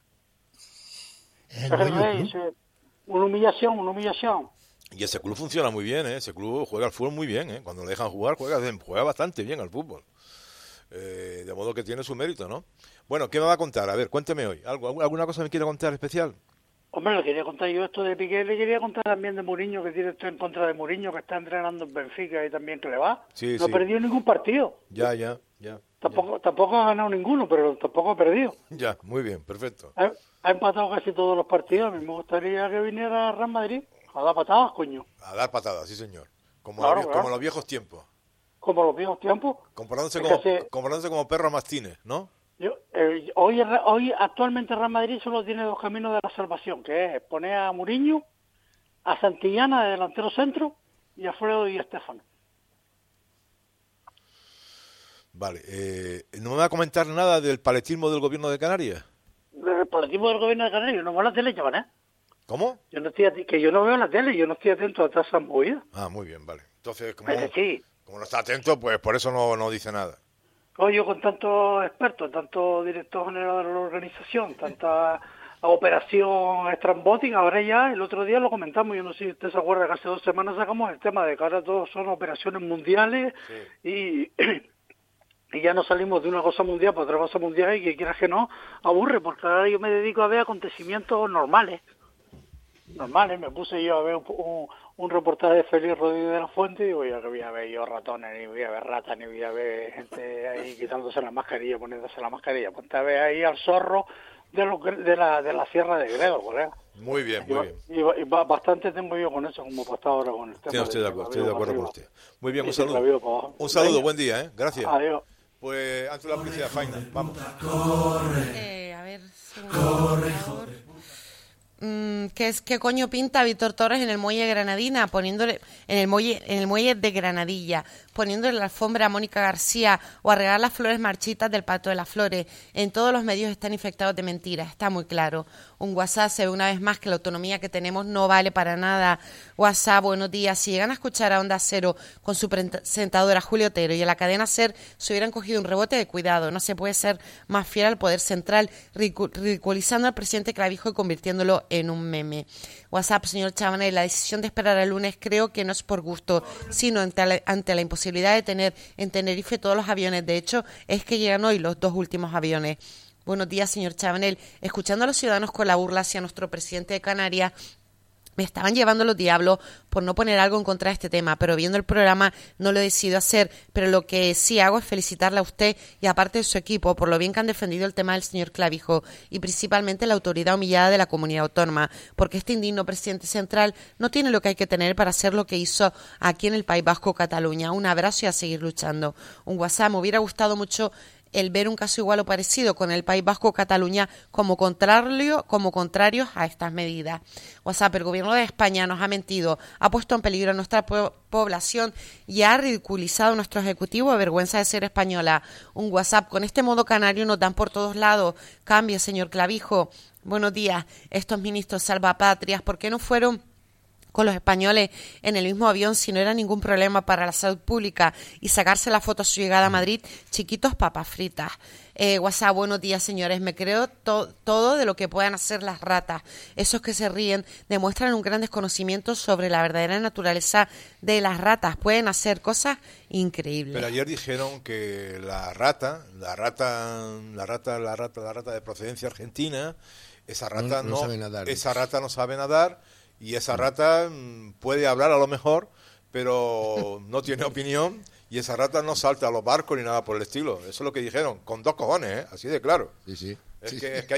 [SPEAKER 5] Es el
[SPEAKER 9] Es el
[SPEAKER 5] dueño,
[SPEAKER 9] rey,
[SPEAKER 5] ¿no?
[SPEAKER 9] sí. Una humillación, una humillación.
[SPEAKER 2] Y ese club funciona muy bien, ¿eh? Ese club juega al fútbol muy bien, ¿eh? Cuando le dejan jugar, juega, juega bastante bien al fútbol. Eh, de modo que tiene su mérito, ¿no? Bueno, ¿qué me va a contar? A ver, cuénteme hoy. ¿Algo, ¿Alguna cosa me quiere contar especial?
[SPEAKER 9] Hombre, le quería contar yo esto de Piqué, le quería contar también de Mourinho, que tiene esto en contra de Mourinho, que está entrenando en Benfica y también que le va.
[SPEAKER 2] Sí,
[SPEAKER 9] no
[SPEAKER 2] sí.
[SPEAKER 9] ha perdido ningún partido.
[SPEAKER 2] Ya, ya, ya.
[SPEAKER 9] Tampoco tampoco ha ganado ninguno, pero tampoco ha perdido.
[SPEAKER 2] Ya, muy bien, perfecto.
[SPEAKER 9] Ha, ha empatado casi todos los partidos. A mí me gustaría que viniera Real Madrid a dar patadas, coño.
[SPEAKER 2] A dar patadas, sí, señor. Como,
[SPEAKER 9] Claro,
[SPEAKER 2] los, vie-
[SPEAKER 9] claro.
[SPEAKER 2] como los viejos tiempos.
[SPEAKER 9] Como los viejos tiempos.
[SPEAKER 2] Comparándose
[SPEAKER 9] Es
[SPEAKER 2] como,
[SPEAKER 9] que hace-
[SPEAKER 2] comparándose como perro a mastines, ¿no?
[SPEAKER 9] Yo, eh, hoy, hoy actualmente Real Madrid solo tiene dos caminos de la salvación, que es poner a Mourinho, a Santillana de delantero centro y a Alfredo Di Stéfano.
[SPEAKER 2] Vale. Eh, ¿No me va a comentar nada del paletismo del gobierno de Canarias?
[SPEAKER 9] El político del gobierno de Canarias, no veo la tele, chaval, ¿eh?
[SPEAKER 2] ¿Cómo?
[SPEAKER 9] Yo no estoy ati- que yo no veo la tele, yo no estoy atento a todas esas movidas.
[SPEAKER 2] Ah, muy bien, vale. Entonces, como,
[SPEAKER 9] Eh, sí,
[SPEAKER 2] como no está atento, pues por eso no, no dice nada.
[SPEAKER 9] yo con tantos expertos, tanto director general de la organización, tanta operación estrambótica, ahora ya, el otro día lo comentamos, yo no sé si usted se acuerda que hace dos semanas sacamos el tema de que ahora todos son operaciones mundiales y, y ya no salimos de una cosa mundial para otra cosa mundial y que quieras que no, aburre, porque ahora yo me dedico a ver acontecimientos normales. Normales, me puse yo a ver un, un, un reportaje de Félix Rodríguez de la Fuente y digo, ya que voy a ver yo ratones, ni voy a ver ratas, ni voy a ver gente ahí quitándose la mascarilla, poniéndose la mascarilla. Ponte a ver ahí al zorro de, los, de, la, de la Sierra de Gredo, colega.
[SPEAKER 2] Muy bien,
[SPEAKER 9] Y,
[SPEAKER 2] muy
[SPEAKER 9] ba-
[SPEAKER 2] bien.
[SPEAKER 9] y, ba- y ba- bastante tengo yo con eso, como para estar ahora con el tema.
[SPEAKER 2] Sí, estoy de
[SPEAKER 9] del
[SPEAKER 2] acuerdo, estoy de
[SPEAKER 9] clavio
[SPEAKER 2] acuerdo
[SPEAKER 9] para
[SPEAKER 2] con
[SPEAKER 9] arriba.
[SPEAKER 2] usted. Muy bien,
[SPEAKER 9] Y
[SPEAKER 2] un
[SPEAKER 9] del
[SPEAKER 2] saludo.
[SPEAKER 9] clavio para abajo.
[SPEAKER 2] Un saludo,
[SPEAKER 9] Venga.
[SPEAKER 2] buen día, ¿eh? Gracias.
[SPEAKER 9] Adiós.
[SPEAKER 2] Pues antes de la publicidad, Faina, vamos.
[SPEAKER 3] Eh, a ver, segundo, por favor. Mm, ¿qué, es, ¿Qué coño pinta Víctor Torres en el muelle de Granadina, poniéndole en el muelle en el muelle de Granadilla, poniéndole la alfombra a Mónica García o a regar las flores marchitas del Pacto de las Flores? En todos los medios están infectados de mentiras, está muy claro. Un WhatsApp se ve una vez más que la autonomía que tenemos no vale para nada. WhatsApp, buenos días. Si llegan a escuchar a Onda Cero con su presentadora Julio Otero y a la cadena SER se hubieran cogido un rebote de cuidado. No se puede ser más fiel al poder central, ridicu- ridiculizando al presidente Clavijo y convirtiéndolo en un meme. WhatsApp, señor Chabanel, la decisión de esperar al lunes creo que no es por gusto, sino ante la, ante la imposibilidad de tener en Tenerife todos los aviones. De hecho, es que llegan hoy los dos últimos aviones. Buenos días, señor Chabanel. Escuchando a los ciudadanos con la burla hacia nuestro presidente de Canarias, Me estaban llevando los diablos por no poner algo en contra de este tema, pero viendo el programa no lo he decidido hacer. Pero lo que sí hago es felicitarle a usted y aparte de su equipo por lo bien que han defendido el tema del señor Clavijo y principalmente la autoridad humillada de la comunidad autónoma, porque este indigno presidente central no tiene lo que hay que tener para hacer lo que hizo aquí en el País Vasco, Cataluña. Un abrazo y a seguir luchando. Un WhatsApp, me hubiera gustado mucho el ver un caso igual o parecido con el País Vasco, Cataluña, como contrario, como contrarios a estas medidas. WhatsApp, el gobierno de España nos ha mentido, ha puesto en peligro a nuestra po- población y ha ridiculizado a nuestro ejecutivo, vergüenza de ser española. Un WhatsApp, con este modo canario nos dan por todos lados. Cambie, señor Clavijo. Buenos días, estos ministros salvapatrias, ¿por qué no fueron con los españoles en el mismo avión si no era ningún problema para la salud pública y sacarse la foto a su llegada a Madrid? Chiquitos papas fritas. Eh, WhatsApp, buenos días, señores. Me creo to- todo de lo que puedan hacer las ratas. Esos que se ríen demuestran un gran desconocimiento sobre la verdadera naturaleza de las ratas. Pueden hacer cosas increíbles.
[SPEAKER 2] Pero ayer dijeron que la rata, la rata, la rata, la rata, la rata de procedencia argentina, esa rata
[SPEAKER 4] No- no
[SPEAKER 2] no,
[SPEAKER 4] sabe nadar.
[SPEAKER 2] esa rata no sabe nadar. Y esa rata mm, puede hablar a lo mejor, pero no tiene opinión, y esa rata no salta a los barcos ni nada por el estilo. Eso es lo que dijeron, con dos cojones, ¿eh? Así de claro.
[SPEAKER 4] Sí, sí.
[SPEAKER 2] Es,
[SPEAKER 4] Sí,
[SPEAKER 2] que,
[SPEAKER 4] sí.
[SPEAKER 2] es que